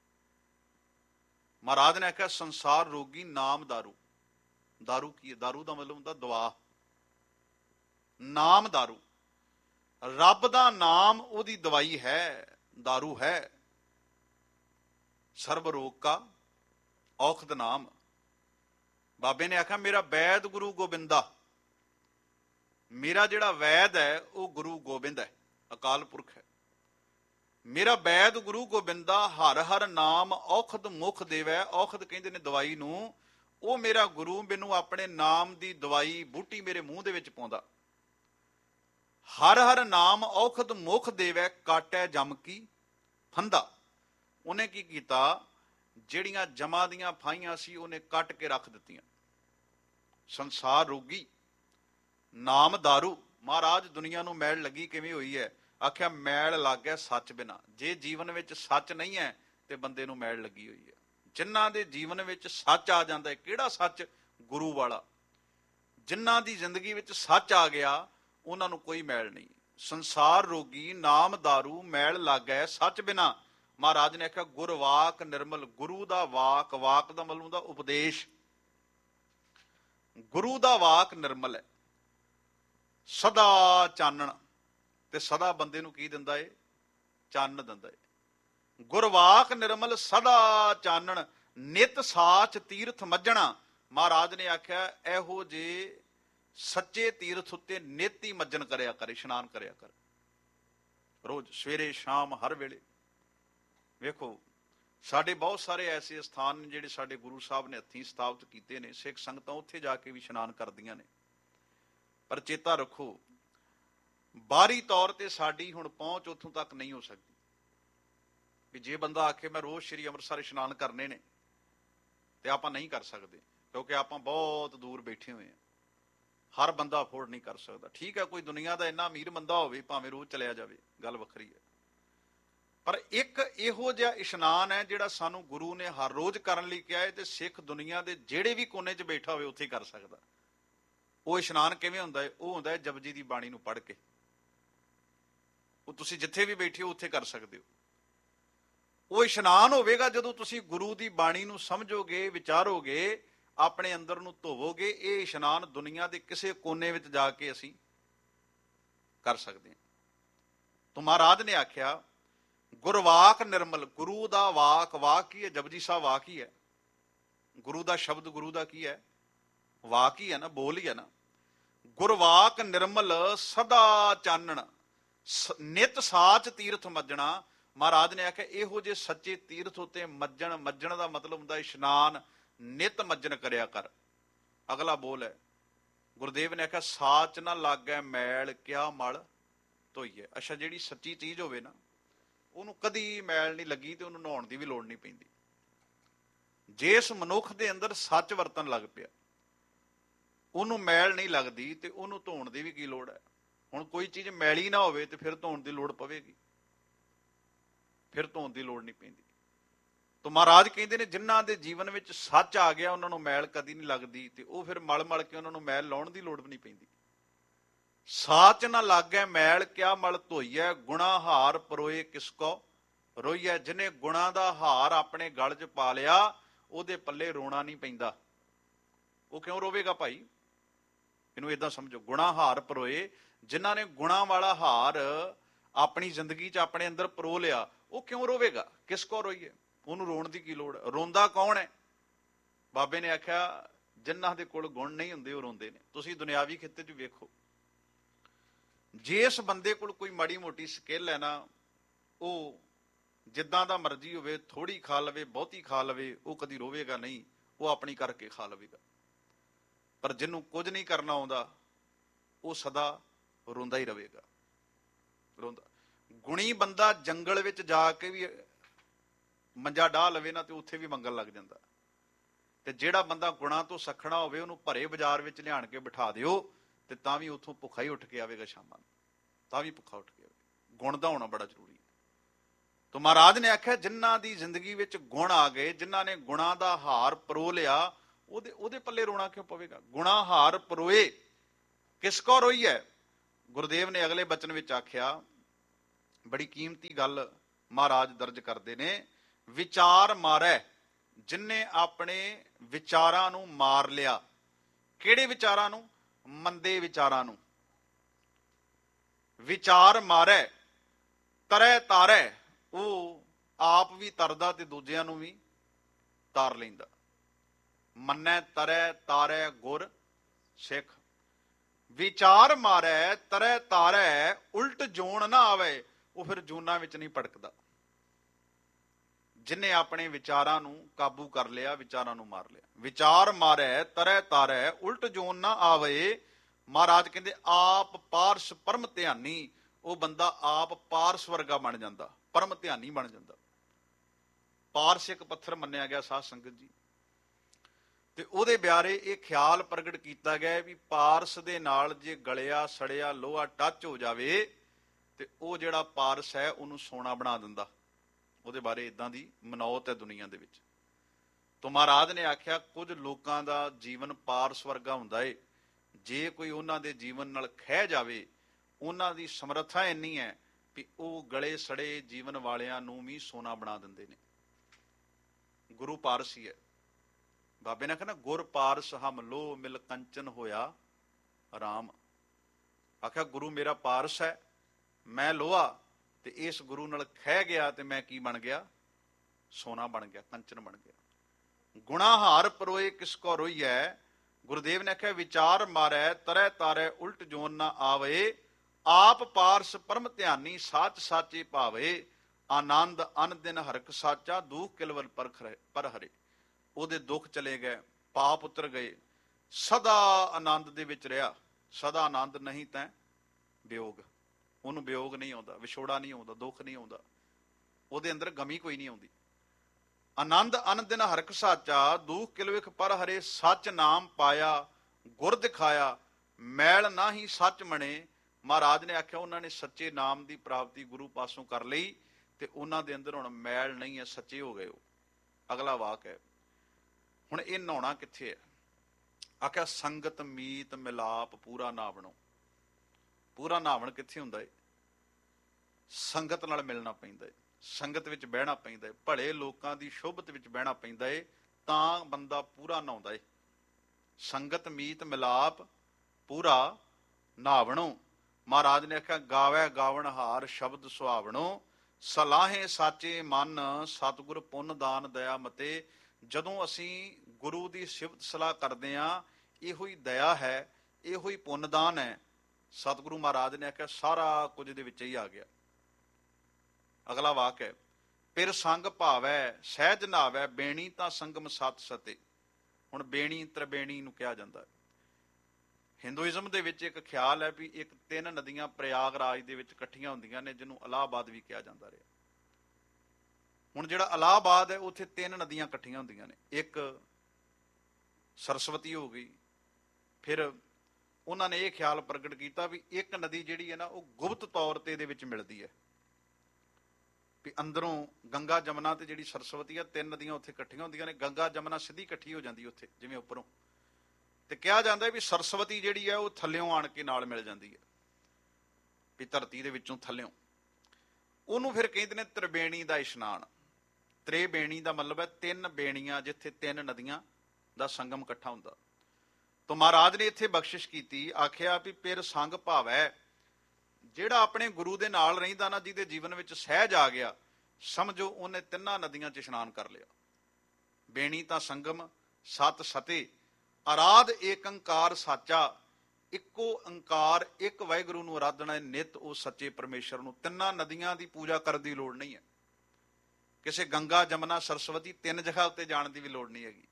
ਮਹਾਰਾਜ ਨੇ ਆਖਿਆ ਸੰਸਾਰ ਰੋਗੀ ਨਾਮ ਦਾਰੂ। ਦਾਰੂ ਕੀ ਹੈ? ਦਾਰੂ ਦਾ ਮਤਲਬ ਹੁੰਦਾ ਦਵਾ। ਨਾਮ ਦਾਰੂ, ਰੱਬ ਦਾ ਨਾਮ ਉਹਦੀ ਦਵਾਈ ਹੈ, ਦਾਰੂ ਹੈ। ਸਰਬ ਰੋਗ ਕਾ ਔਖਦ ਨਾਮ। ਬਾਬੇ ਨੇ ਆਖਿਆ ਮੇਰਾ ਵੈਦ ਗੁਰੂ ਗੋਬਿੰਦਾ, ਮੇਰਾ ਜਿਹੜਾ ਵੈਦ ਹੈ ਉਹ ਗੁਰੂ ਗੋਬਿੰਦ ਹੈ, ਅਕਾਲ ਪੁਰਖ ਹੈ। ਮੇਰਾ ਵੈਦ ਗੁਰੂ ਗੋਬਿੰਦਾ ਹਰ ਹਰ ਨਾਮ ਔਖਦ ਮੁਖ ਦੇਵੈ। ਔਖਦ ਕਹਿੰਦੇ ਨੇ ਦਵਾਈ ਨੂੰ। ਉਹ ਮੇਰਾ ਗੁਰੂ ਮੈਨੂੰ ਆਪਣੇ ਨਾਮ ਦੀ ਦਵਾਈ ਬੂਟੀ ਮੇਰੇ ਮੂੰਹ ਦੇ ਵਿੱਚ ਪਾਉਂਦਾ। ਹਰ ਹਰ ਨਾਮ ਔਖਦ ਮੁਖ ਦੇਵੈ, ਕਾਟੈ ਜਮ ਕੀ ਫੰਦਾ। ਉਹਨੇ ਕੀ ਕੀਤਾ? ਜਿਹੜੀਆਂ ਜਮਾਂ ਦੀਆਂ ਫਾਹੀਆਂ ਸੀ ਉਹਨੇ ਕੱਟ ਕੇ ਰੱਖ ਦਿੱਤੀਆਂ। ਸੰਸਾਰ ਰੋਗੀ ਨਾਮ ਦਾਰੂ। ਮਹਾਰਾਜ ਦੁਨੀਆ ਨੂੰ ਮੈਲ ਲੱਗੀ ਕਿਵੇਂ ਹੋਈ ਹੈ? ਆਖਿਆ ਮੈਲ ਲੱਗ ਗਿਆ ਸੱਚ ਬਿਨਾ। ਜੇ ਜੀਵਨ ਵਿੱਚ ਸੱਚ ਨਹੀਂ ਹੈ ਤੇ ਬੰਦੇ ਨੂੰ ਮੈਲ ਲੱਗੀ ਹੋਈ ਹੈ। ਜਿਨ੍ਹਾਂ ਦੇ ਜੀਵਨ ਵਿੱਚ ਸੱਚ ਆ ਜਾਂਦਾ ਹੈ, ਕਿਹੜਾ ਸੱਚ? ਗੁਰੂ ਵਾਲਾ। ਜਿਨ੍ਹਾਂ ਦੀ ਜ਼ਿੰਦਗੀ ਵਿੱਚ ਸੱਚ ਆ ਗਿਆ ਉਹਨਾਂ ਨੂੰ ਕੋਈ ਮੈਲ ਨਹੀਂ। ਸੰਸਾਰ ਰੋਗੀ ਨਾਮ ਦਾਰੂ, ਮੈਲ ਲੱਗ ਗਿਆ ਸੱਚ ਬਿਨਾ। ਮਹਾਰਾਜ ਨੇ ਆਖਿਆ ਗੁਰ ਵਾਕ ਨਿਰਮਲ। ਗੁਰੂ ਦਾ ਵਾਕ, ਵਾਕ ਦਾ ਮਤਲਬ ਹੁੰਦਾ ਉਪਦੇਸ਼। ਗੁਰੂ ਦਾ ਵਾਕ ਨਿਰਮਲ ਹੈ, ਸਦਾ ਚਾਨਣ। ਤੇ ਸਦਾ ਬੰਦੇ ਨੂੰ ਕੀ ਦਿੰਦਾ ਏ? ਚੰਨ ਦਿੰਦਾ ਏ। ਗੁਰਵਾਕ ਨਿਰਮਲ ਸਦਾ ਚਾਨਣ, ਨਿਤ ਸਾਚ ਤੀਰਥ ਮੱਜਣਾ। ਮਹਾਰਾਜ ਨੇ ਆਖਿਆ ਇਹੋ ਜੇ ਸੱਚੇ ਤੀਰਥ ਉੱਤੇ ਨਿਤ ਹੀ ਮੱਜਣ ਕਰਿਆ ਕਰ, ਇਸ਼ਨਾਨ ਕਰਿਆ ਕਰ, ਰੋਜ਼ ਸਵੇਰੇ ਸ਼ਾਮ ਹਰ ਵੇਲੇ। ਵੇਖੋ ਸਾਡੇ ਬਹੁਤ ਸਾਰੇ ਐਸੇ ਸਥਾਨ ਨੇ ਜਿਹੜੇ ਸਾਡੇ ਗੁਰੂ ਸਾਹਿਬ ਨੇ ਹੱਥੀਂ ਸਥਾਪਿਤ ਕੀਤੇ ਨੇ। ਸਿੱਖ ਸੰਗਤਾਂ ਉੱਥੇ ਜਾ ਕੇ ਵੀ ਇਸ਼ਨਾਨ ਕਰਦੀਆਂ ਨੇ। ਪਰ ਚੇਤਾ ਰੱਖੋ ਬਾਹਰੀ ਤੌਰ ਤੇ ਸਾਡੀ ਹੁਣ ਪਹੁੰਚ ਉੱਥੋਂ ਤੱਕ ਨਹੀਂ ਹੋ ਸਕਦੀ ਵੀ ਜੇ ਬੰਦਾ ਆਖੇ ਮੈਂ ਰੋਜ਼ ਸ਼੍ਰੀ ਅੰਮ੍ਰਿਤਸਰ ਇਸ਼ਨਾਨ ਕਰਨੇ ਨੇ ਤੇ ਆਪਾਂ ਨਹੀਂ ਕਰ ਸਕਦੇ, ਕਿਉਂਕਿ ਆਪਾਂ ਬਹੁਤ ਦੂਰ ਬੈਠੇ ਹੋਏ ਹਾਂ। ਹਰ ਬੰਦਾ ਅਫੋਰਡ ਨਹੀਂ ਕਰ ਸਕਦਾ। ਠੀਕ ਹੈ, ਕੋਈ ਦੁਨੀਆ ਦਾ ਇੰਨਾ ਅਮੀਰ ਬੰਦਾ ਹੋਵੇ ਭਾਵੇਂ ਰੋਜ਼ ਚਲਿਆ ਜਾਵੇ, ਗੱਲ ਵੱਖਰੀ ਹੈ। ਪਰ ਇੱਕ ਇਹੋ ਜਿਹਾ ਇਸ਼ਨਾਨ ਹੈ ਜਿਹੜਾ ਸਾਨੂੰ ਗੁਰੂ ਨੇ ਹਰ ਰੋਜ਼ ਕਰਨ ਲਈ ਕਿਹਾ ਹੈ ਤੇ ਸਿੱਖ ਦੁਨੀਆ ਦੇ ਜਿਹੜੇ ਵੀ ਕੋਨੇ 'ਚ ਬੈਠਾ ਹੋਵੇ ਉੱਥੇ ਕਰ ਸਕਦਾ। ਉਹ ਇਸ਼ਨਾਨ ਕਿਵੇਂ ਹੁੰਦਾ ਹੈ? ਉਹ ਹੁੰਦਾ ਹੈ ਜਪਜੀ ਦੀ ਬਾਣੀ ਨੂੰ ਪੜ੍ਹ ਕੇ। ਉਹ ਤੁਸੀਂ ਜਿੱਥੇ ਵੀ ਬੈਠੇ ਹੋ ਉੱਥੇ ਕਰ ਸਕਦੇ ਹੋ। ਉਹ ਇਸ਼ਨਾਨ ਹੋਵੇਗਾ ਜਦੋਂ ਤੁਸੀਂ ਗੁਰੂ ਦੀ ਬਾਣੀ ਨੂੰ ਸਮਝੋਗੇ, ਵਿਚਾਰੋਗੇ, ਆਪਣੇ ਅੰਦਰ ਨੂੰ ਧੋਵੋਗੇ। ਇਹ ਇਸ਼ਨਾਨ ਦੁਨੀਆ ਦੇ ਕਿਸੇ ਕੋਨੇ ਵਿੱਚ ਜਾ ਕੇ ਅਸੀਂ ਕਰ ਸਕਦੇ ਹਾਂ। ਤਾਂ ਮਹਾਰਾਜ ਨੇ ਆਖਿਆ ਗੁਰਵਾਕ ਨਿਰਮਲ। ਗੁਰੂ ਦਾ ਵਾਕ, ਵਾਕ ਕੀ ਹੈ? ਜਪਜੀ ਸਾਹਿਬ ਵਾਕ ਹੀ ਹੈ। ਗੁਰੂ ਦਾ ਸ਼ਬਦ, ਗੁਰੂ ਦਾ ਕੀ ਹੈ? ਵਾਕ ਹੀ ਹੈ ਨਾ, ਬੋਲ ਹੀ ਹੈ ਨਾ। ਗੁਰਵਾਕ ਨਿਰਮਲ ਸਦਾ ਚਾਨਣ, ਨਿਤ ਸਾਚ ਤੀਰਥ ਮੱਜਣਾ। ਮਹਾਰਾਜ ਨੇ ਆਖਿਆ ਇਹੋ ਜਿਹੇ ਸੱਚੇ ਤੀਰਥ ਉੱਤੇ ਮੱਜਣ। ਮੱਜਣ ਦਾ ਮਤਲਬ ਹੁੰਦਾ ਇਸ਼ਨਾਨ, ਨਿਤ ਮੱਜਣ ਕਰਿਆ ਕਰ। ਅਗਲਾ ਬੋਲ ਹੈ ਗੁਰਦੇਵ ਨੇ ਆਖਿਆ ਸਾਚ ਨਾ ਲੱਗੈ ਮੈਲ, ਕਿਆ ਮਲ ਧੋਈਏ। ਅੱਛਾ, ਜਿਹੜੀ ਸੱਚੀ ਚੀਜ਼ ਹੋਵੇ ਨਾ ਉਹਨੂੰ ਕਦੀ ਮੈਲ ਨਹੀਂ ਲੱਗੀ ਤੇ ਉਹਨੂੰ ਨਹਾਉਣ ਦੀ ਵੀ ਲੋੜ ਨਹੀਂ ਪੈਂਦੀ। ਜੇ ਇਸ ਮਨੁੱਖ ਦੇ ਅੰਦਰ ਸੱਚ ਵਰਤਣ ਲੱਗ ਪਿਆ, ਉਹਨੂੰ ਮੈਲ ਨਹੀਂ ਲੱਗਦੀ ਤੇ ਉਹਨੂੰ ਧੋਣ ਦੀ ਵੀ ਕੀ ਲੋੜ ਹੈ? ਹੁਣ ਕੋਈ ਚੀਜ਼ ਮੈਲੀ ਨਾ ਹੋਵੇ ਤੇ ਫਿਰ ਧੋਣ ਦੀ ਲੋੜ ਪਵੇਗੀ? ਫਿਰ ਧੋਣ ਦੀ ਲੋੜ ਨਹੀਂ ਪੈਂਦੀ। ਤਾਂ ਮਹਾਰਾਜ ਕਹਿੰਦੇ ਨੇ ਜਿਨ੍ਹਾਂ ਦੇ ਜੀਵਨ ਵਿੱਚ ਸੱਚ ਆ ਗਿਆ ਉਹਨਾਂ ਨੂੰ ਮੈਲ ਕਦੀ ਨਹੀਂ ਲੱਗਦੀ ਤੇ ਉਹ ਫਿਰ ਮਲ ਮਲ ਕੇ ਉਹਨਾਂ ਨੂੰ ਮੈਲ ਲਾਉਣ ਦੀ ਲੋੜ ਵੀ ਨਹੀਂ ਪੈਂਦੀ। ਸਾਚ ਨਾ ਲਾਗੈ ਮੈਲ, ਕਿਆ ਮਲ ਧੋਈਐ। ਗੁਣਾ ਹਾਰ ਪਰੋਏ ਕਿਸ ਕੋ ਰੋਈਐ। ਜਿਹਨੇ ਗੁਣਾ ਦਾ ਹਾਰ ਆਪਣੇ ਗਲ 'ਚ ਪਾ ਲਿਆ ਉਹਦੇ ਪੱਲੇ ਰੋਣਾ ਨਹੀਂ ਪੈਂਦਾ। ਉਹ ਕਿਉਂ ਰੋਵੇਗਾ ਭਾਈ? ਇਹਨੂੰ ਏਦਾਂ ਸਮਝੋ, ਗੁਣਾ ਹਾਰ ਪਰੋਏ। ਜਿਨ੍ਹਾਂ ਨੇ ਗੁਣਾ ਵਾਲਾ ਹਾਰ ਆਪਣੀ ਜ਼ਿੰਦਗੀ 'ਚ ਆਪਣੇ ਅੰਦਰ ਪਰੋ ਲਿਆ ਉਹ ਕਿਉਂ ਰੋਵੇਗਾ? ਕਿਸ ਕੋ ਰੋਈਏ? ਉਹਨੂੰ ਰੋਣ ਦੀ ਕੀ ਲੋੜ? ਰੋਂਦਾ ਕੌਣ ਹੈ? ਬਾਬੇ ਨੇ ਆਖਿਆ ਜਿਨ੍ਹਾਂ ਦੇ ਕੋਲ ਗੁਣ ਨਹੀਂ ਹੁੰਦੇ ਉਹ ਰੋਂਦੇ ਨੇ। ਤੁਸੀਂ ਦੁਨਿਆਵੀ ਖਿੱਤੇ 'ਚ ਵੇਖੋ, ਜਿਸ ਬੰਦੇ ਕੋਲ ਕੋਈ ਮਾੜੀ ਮੋਟੀ ਸਕਿੱਲ ਹੈ ਨਾ, ਉਹ ਜਿੱਦਾਂ ਦਾ ਮਰਜ਼ੀ ਹੋਵੇ, ਥੋੜੀ ਖਾ ਲਵੇ, ਬਹੁਤੀ ਖਾ ਲਵੇ, ਉਹ ਕਦੀ ਰੋਵੇਗਾ ਨਹੀਂ। ਉਹ ਆਪਣੀ ਕਰਕੇ ਖਾ ਲਵੇਗਾ। ਪਰ ਜਿਹਨੂੰ ਕੁਝ ਨਹੀਂ ਕਰਨਾ ਆਉਂਦਾ ਉਹ ਸਦਾ ਰੋਂਦਾ ਹੀ ਰਹੇਗਾ, ਰੋਂਦਾ। ਗੁਣੀ ਬੰਦਾ ਜੰਗਲ ਵਿੱਚ ਜਾ ਕੇ ਵੀ ਮੰਜਾ ਡਾਹ ਲਵੇ ਨਾ ਤੇ ਉੱਥੇ ਵੀ ਮੰਗਣ ਲੱਗ ਜਾਂਦਾ। ਤੇ ਜਿਹੜਾ ਬੰਦਾ ਗੁਣਾ ਤੋਂ ਸਖਣਾ ਹੋਵੇ ਉਹਨੂੰ ਭਰੇ ਬਾਜ਼ਾਰ ਵਿੱਚ ਲਿਆਣ ਕੇ ਬਿਠਾ ਦਿਓ ਤੇ ਤਾਂ ਵੀ ਉੱਥੋਂ ਭੁੱਖਾ ਹੀ ਉੱਠ ਕੇ ਆਵੇਗਾ। ਸ਼ਾਮਾਂ ਨੂੰ ਤਾਂ ਵੀ ਭੁੱਖਾ ਉੱਠ ਕੇ ਆਵੇਗਾ। ਗੁਣ ਦਾ ਹੋਣਾ ਬੜਾ ਜ਼ਰੂਰੀ ਹੈ। ਤਾਂ ਮਹਾਰਾਜ ਨੇ ਆਖਿਆ ਜਿਨ੍ਹਾਂ ਦੀ ਜ਼ਿੰਦਗੀ ਵਿੱਚ ਗੁਣ ਆ ਗਏ, ਜਿਨ੍ਹਾਂ ਨੇ ਗੁਣਾਂ ਦਾ ਹਾਰ ਪਰੋ ਲਿਆ, ਉਹਦੇ ਉਹਦੇ ਪੱਲੇ ਰੋਣਾ ਕਿਉਂ ਪਵੇਗਾ? ਗੁਣਾ ਹਾਰ ਪਰੋਏ ਕਿਸ ਕੋ ਰੋਈ ਹੈ। ਗੁਰਦੇਵ ਨੇ ਅਗਲੇ ਬਚਨ ਵਿੱਚ ਆਖਿਆ, ਬੜੀ ਕੀਮਤੀ ਗੱਲ ਮਹਾਰਾਜ ਦਰਜ ਕਰਦੇ ਨੇ, ਵਿਚਾਰ ਮਾਰੈ ਜਿਨਨੇ ਆਪਣੇ ਵਿਚਾਰਾਂ ਨੂੰ ਮਾਰ ਲਿਆ। ਕਿਹੜੇ ਵਿਚਾਰਾਂ ਨੂੰ? ਮੰਦੇ ਵਿਚਾਰਾਂ ਨੂੰ। ਵਿਚਾਰ ਮਾਰੈ ਤਰੈ ਤਾਰੈ, ਉਹ ਆਪ ਵੀ ਤਰਦਾ ਤੇ ਦੂਜਿਆਂ ਨੂੰ ਵੀ ਤਾਰ ਲੈਂਦਾ। ਮੰਨੈ ਤਰੈ ਤਾਰੈ ਗੁਰ ਸਿੱਖ। ਵਿਚਾਰ ਮਾਰੈ ਤਰੈ ਤਾਰੈ, ਉਲਟ ਜੋਨ ਨਾ ਆਵੇ, ਉਹ ਫਿਰ ਜੂਨਾਂ ਵਿੱਚ ਨਹੀਂ ਭਟਕਦਾ। ਜਿਨੇ ਆਪਣੇ ਵਿਚਾਰਾਂ ਨੂੰ ਕਾਬੂ ਕਰ ਲਿਆ, ਵਿਚਾਰਾਂ ਨੂੰ ਮਾਰ ਲਿਆ। ਵਿਚਾਰ ਮਾਰੈ ਤਰੈ ਤਾਰੈ, ਉਲਟ ਜੋਨ ਨਾ ਆਵੇ। ਮਹਾਰਾਜ ਕਹਿੰਦੇ ਆਪ ਪਾਰਸ ਪਰਮ ਧਿਆਨੀ, ਉਹ ਬੰਦਾ ਆਪ ਪਾਰਸ ਵਰਗਾ ਬਣ ਜਾਂਦਾ, ਪਰਮ ਧਿਆਨੀ ਬਣ ਜਾਂਦਾ। ਪਾਰਸ ਇੱਕ ਪੱਥਰ ਮੰਨਿਆ ਗਿਆ ਸਾਧ ਸੰਗਤ ਜੀ, ਤੇ ਉਹਦੇ ਬਿਆਰੇ ਇਹ ਖਿਆਲ ਪ੍ਰਗਟ ਕੀਤਾ ਗਿਆ ਵੀ ਪਾਰਸ ਦੇ ਨਾਲ ਜੇ ਗਲਿਆ ਸੜਿਆ ਲੋਹਾ ਟੱਚ ਹੋ ਜਾਵੇ ਤੇ ਉਹ ਜਿਹੜਾ ਪਾਰਸ ਹੈ ਉਹਨੂੰ ਸੋਨਾ ਬਣਾ ਦਿੰਦਾ। ਉਹਦੇ ਬਾਰੇ ਇਦਾਂ ਦੀ ਮਨੌਤ ਹੈ ਦੁਨੀਆ ਦੇ ਵਿੱਚ। ਤੋਂ ਮਹਾਰਾਜ ਨੇ ਆਖਿਆ ਕੁਝ ਲੋਕਾਂ ਦਾ ਜੀਵਨ ਪਾਰਸ ਵਰਗਾ ਹੁੰਦਾ ਏ, ਜੇ ਕੋਈ ਉਹਨਾਂ ਦੇ ਜੀਵਨ ਨਾਲ ਖਹਿ ਜਾਵੇ, ਉਹਨਾਂ ਦੀ ਸਮਰੱਥਾ ਇੰਨੀ ਹੈ ਵੀ ਉਹ ਗਲੇ ਸੜੇ ਜੀਵਨ ਵਾਲਿਆਂ ਨੂੰ ਵੀ ਸੋਨਾ ਬਣਾ ਦਿੰਦੇ ਨੇ। ਗੁਰੂ ਪਾਰਸ ਹੀ ਹੈ। ਬਾਬੇ ਨੇ ਕਹਿੰਦਾ ਗੁਰ ਪਾਰਸ ਹਮ ਲੋ ਮਿਲ ਕੰਚਨ ਹੋਇਆ ਰਾਮ। ਆਖਿਆ ਗੁਰੂ ਮੇਰਾ ਪਾਰਸ ਹੈ, ਮੈਂ ਲੋਹਾ, ਤੇ ਇਸ ਗੁਰੂ ਨਾਲ ਖਹਿ ਗਿਆ ਤੇ ਮੈਂ ਕੀ ਬਣ ਗਿਆ? ਸੋਨਾ ਬਣ ਗਿਆ, ਕੰਚਨ ਬਣ ਗਿਆ। ਗੁਣਾ ਹਾਰ ਪਰੋਏ ਕਿਸ ਕੋ ਰੋਈ ਹੈ। ਗੁਰਦੇਵ ਨੇ ਆਖਿਆ ਵਿਚਾਰ ਮਾਰੈ ਤਰੈ ਤਾਰੈ, ਉਲਟ ਜੋਨ ਨਾ ਆਵੇ। ਆਪ ਪਾਰਸ ਪਰਮ ਧਿਆਨੀ, ਸਾਚ ਸਾਚੇ ਭਾਵੇ। ਆਨੰਦ ਅਨ ਦਿਨ ਹਰਕ ਸਾਚਾ, ਦੁਖ ਕਿਲਵਲ ਪਰ ਹਰੇ। ਉਹਦੇ ਦੁੱਖ ਚਲੇ ਗਏ, ਪਾਪ ਉਤਰ ਗਏ, ਸਦਾ ਆਨੰਦ ਦੇ ਵਿੱਚ ਰਿਹਾ। ਸਦਾ ਆਨੰਦ ਨਹੀਂ ਤਾਂ ਵਿਯੋਗ, ਉਹਨੂੰ ਵਿਯੋਗ ਨਹੀਂ ਆਉਂਦਾ, ਵਿਛੋੜਾ ਨਹੀਂ ਆਉਂਦਾ, ਦੁੱਖ ਨਹੀਂ ਆਉਂਦਾ, ਉਹਦੇ ਅੰਦਰ ਗਮੀ ਕੋਈ ਨਹੀਂ ਆਉਂਦੀ। ਆਨੰਦ ਅਨ ਦਿਨ ਹਰਕ ਸਾਚਾ, ਦੁਖ ਕਿਲਵਿਖ ਪਰ ਹਰੇ। ਸੱਚ ਨਾਮ ਪਾਇਆ ਗੁਰ ਦਿਖਾਇਆ, ਮੈਲ ਨਾ ਹੀ ਸੱਚ ਮਣੇ। ਮਹਾਰਾਜ ਨੇ ਆਖਿਆ ਉਹਨਾਂ ਨੇ ਸੱਚੇ ਨਾਮ ਦੀ ਪ੍ਰਾਪਤੀ ਗੁਰੂ ਪਾਸੋਂ ਕਰ ਲਈ ਤੇ ਉਹਨਾਂ ਦੇ ਅੰਦਰ ਹੁਣ ਮੈਲ ਨਹੀਂ ਹੈ, ਸੱਚੇ ਹੋ ਗਏ ਉਹ। ਅਗਲਾ ਵਾਕ ਹੈ, ਹੁਣ ਇਹ ਨਹਾਉਣਾ ਕਿੱਥੇ ਹੈ? ਆਖਿਆ ਸੰਗਤ ਮੀਤ ਮਿਲਾਪ ਪੂਰਾ ਨਾਵਣੋ। ਪੂਰਾ ਨਾਵਣ ਕਿੱਥੇ ਹੁੰਦਾ ਏ? ਸੰਗਤ ਨਾਲ ਮਿਲਣਾ ਪੈਂਦਾ ਏ, ਸੰਗਤ ਵਿੱਚ ਬਹਿਣਾ ਪੈਂਦਾ ਏ, ਭਲੇ ਲੋਕਾਂ ਦੀ ਸ਼ੋਭਤ ਵਿੱਚ ਬਹਿਣਾ ਪੈਂਦਾ ਏ, ਤਾਂ ਬੰਦਾ ਪੂਰਾ ਨਹਾਉਂਦਾ ਏ। ਸੰਗਤ ਮੀਤ ਮਿਲਾਪ ਪੂਰਾ ਨਾਵਣੋ। ਮਹਾਰਾਜ ਨੇ ਆਖਿਆ ਗਾਵੇ ਗਾਵਣ ਹਾਰ ਸ਼ਬਦ ਸੁਹਾਵਣੋ। ਸਲਾਹੇ ਸਾਚੇ ਮਨ ਸਤਿਗੁਰ ਪੁੰਨ ਦਾਨ ਦਇਆ ਮਤੇ। ਜਦੋਂ ਅਸੀਂ ਗੁਰੂ ਦੀ ਸਿਫਤ ਸਲਾਹ ਕਰਦੇ ਹਾਂ, ਇਹੋ ਹੀ ਦਇਆ ਹੈ, ਇਹੋ ਹੀ ਪੁੰਨਦਾਨ ਹੈ। ਸਤਿਗੁਰੂ ਮਹਾਰਾਜ ਨੇ ਆਖਿਆ ਸਾਰਾ ਕੁਝ ਦੇ ਵਿੱਚ ਹੀ ਆ ਗਿਆ। ਅਗਲਾ ਵਾਕ ਹੈ, ਪਿਰ ਸੰਗ ਭਾਵੈ ਸਹਿਜ ਨਾਵੈ, ਬੇਣੀ ਤਾਂ ਸੰਗਮ ਸਤ ਸਤੇ। ਹੁਣ ਬੇਣੀ ਤ੍ਰਿਬੇਣੀ ਨੂੰ ਕਿਹਾ ਜਾਂਦਾ ਹੈ। ਹਿੰਦੂਇਜ਼ਮ ਦੇ ਵਿੱਚ ਇੱਕ ਖਿਆਲ ਹੈ ਵੀ ਇੱਕ ਤਿੰਨ ਨਦੀਆਂ ਪ੍ਰਯਾਗਰਾਜ ਦੇ ਵਿੱਚ ਇਕੱਠੀਆਂ ਹੁੰਦੀਆਂ ਨੇ, ਜਿਹਨੂੰ ਇਲਾਹਾਬਾਦ ਵੀ ਕਿਹਾ ਜਾਂਦਾ ਰਿਹਾ। ਹੁਣ ਜਿਹੜਾ ਇਲਾਹਾਬਾਦ ਹੈ, ਉੱਥੇ ਤਿੰਨ ਨਦੀਆਂ ਇਕੱਠੀਆਂ ਹੁੰਦੀਆਂ ਨੇ। ਇੱਕ ਸਰਸਵਤੀ ਹੋ ਗਈ, ਫਿਰ ਉਹਨਾਂ ਨੇ ਇਹ ਖਿਆਲ ਪ੍ਰਗਟ ਕੀਤਾ ਵੀ ਇੱਕ ਨਦੀ ਜਿਹੜੀ ਹੈ ਨਾ, ਉਹ ਗੁਪਤ ਤੌਰ ਤੇ ਇਹਦੇ ਵਿੱਚ ਮਿਲਦੀ ਹੈ ਵੀ ਅੰਦਰੋਂ ਗੰਗਾ ਜਮਨਾ ਤੇ ਜਿਹੜੀ ਸਰਸਵਤੀ ਆ, ਤਿੰਨ ਨਦੀਆਂ ਉੱਥੇ ਇਕੱਠੀਆਂ ਹੁੰਦੀਆਂ ਨੇ। ਗੰਗਾ ਜਮਨਾ ਸਿੱਧੀ ਇਕੱਠੀ ਹੋ ਜਾਂਦੀ ਉੱਥੇ ਜਿਵੇਂ ਉੱਪਰੋਂ, ਤੇ ਕਿਹਾ ਜਾਂਦਾ ਵੀ ਸਰਸਵਤੀ ਜਿਹੜੀ ਹੈ ਉਹ ਥੱਲਿਓਂ ਆਣ ਕੇ ਨਾਲ ਮਿਲ ਜਾਂਦੀ ਹੈ ਵੀ ਧਰਤੀ ਦੇ ਵਿੱਚੋਂ ਥੱਲਿਓਂ। ਉਹਨੂੰ ਫਿਰ ਕਹਿੰਦੇ ਨੇ ਤ੍ਰਿਬੇਣੀ ਦਾ ਇਸ਼ਨਾਨ। ਤ੍ਰਿਬੇਣੀ ਦਾ ਮਤਲਬ ਹੈ ਤਿੰਨ ਬੇਣੀਆਂ, ਜਿੱਥੇ ਤਿੰਨ ਨਦੀਆਂ ਦਾ ਸੰਗਮ ਇਕੱਠਾ ਹੁੰਦਾ। ਤਾਂ ਮਹਾਰਾਜ ਨੇ ਇੱਥੇ ਬਖਸ਼ਿਸ਼ ਕੀਤੀ, ਆਖਿਆ ਵੀ ਪਿਰ ਸੰਗ ਭਾਵੈ, ਜਿਹੜਾ ਆਪਣੇ ਗੁਰੂ ਦੇ ਨਾਲ ਰਹਿੰਦਾ ਨਾ, ਜਿਹਦੇ ਜੀਵਨ ਵਿੱਚ ਸਹਿਜ ਆ ਗਿਆ, ਸਮਝੋ ਉਹਨੇ ਤਿੰਨਾਂ ਨਦੀਆਂ 'ਚ ਇਸ਼ਨਾਨ ਕਰ ਲਿਆ। ਬੇਣੀ ਤਾਂ ਸੰਗਮ ਸਤ ਸਤੇ, ਅਰਾਧ ਏਕ ਓੰਕਾਰ ਸਾਚਾ। ਇੱਕੋ ਓੰਕਾਰ, ਇੱਕ ਵਾਹਿਗੁਰੂ ਨੂੰ ਆਰਾਧਨਾ ਹੈ ਨਿਤ, ਉਹ ਸੱਚੇ ਪਰਮੇਸ਼ਰ ਨੂੰ। ਤਿੰਨਾਂ ਨਦੀਆਂ ਦੀ ਪੂਜਾ ਕਰਨ ਦੀ ਲੋੜ ਨਹੀਂ ਹੈ। ਕਿਸੇ ਗੰਗਾ ਜਮਨਾ ਸਰਸਵਤੀ ਤਿੰਨ ਜਗ੍ਹਾ ਉੱਤੇ ਜਾਣ ਦੀ ਵੀ ਲੋੜ ਨਹੀਂ ਹੈਗੀ।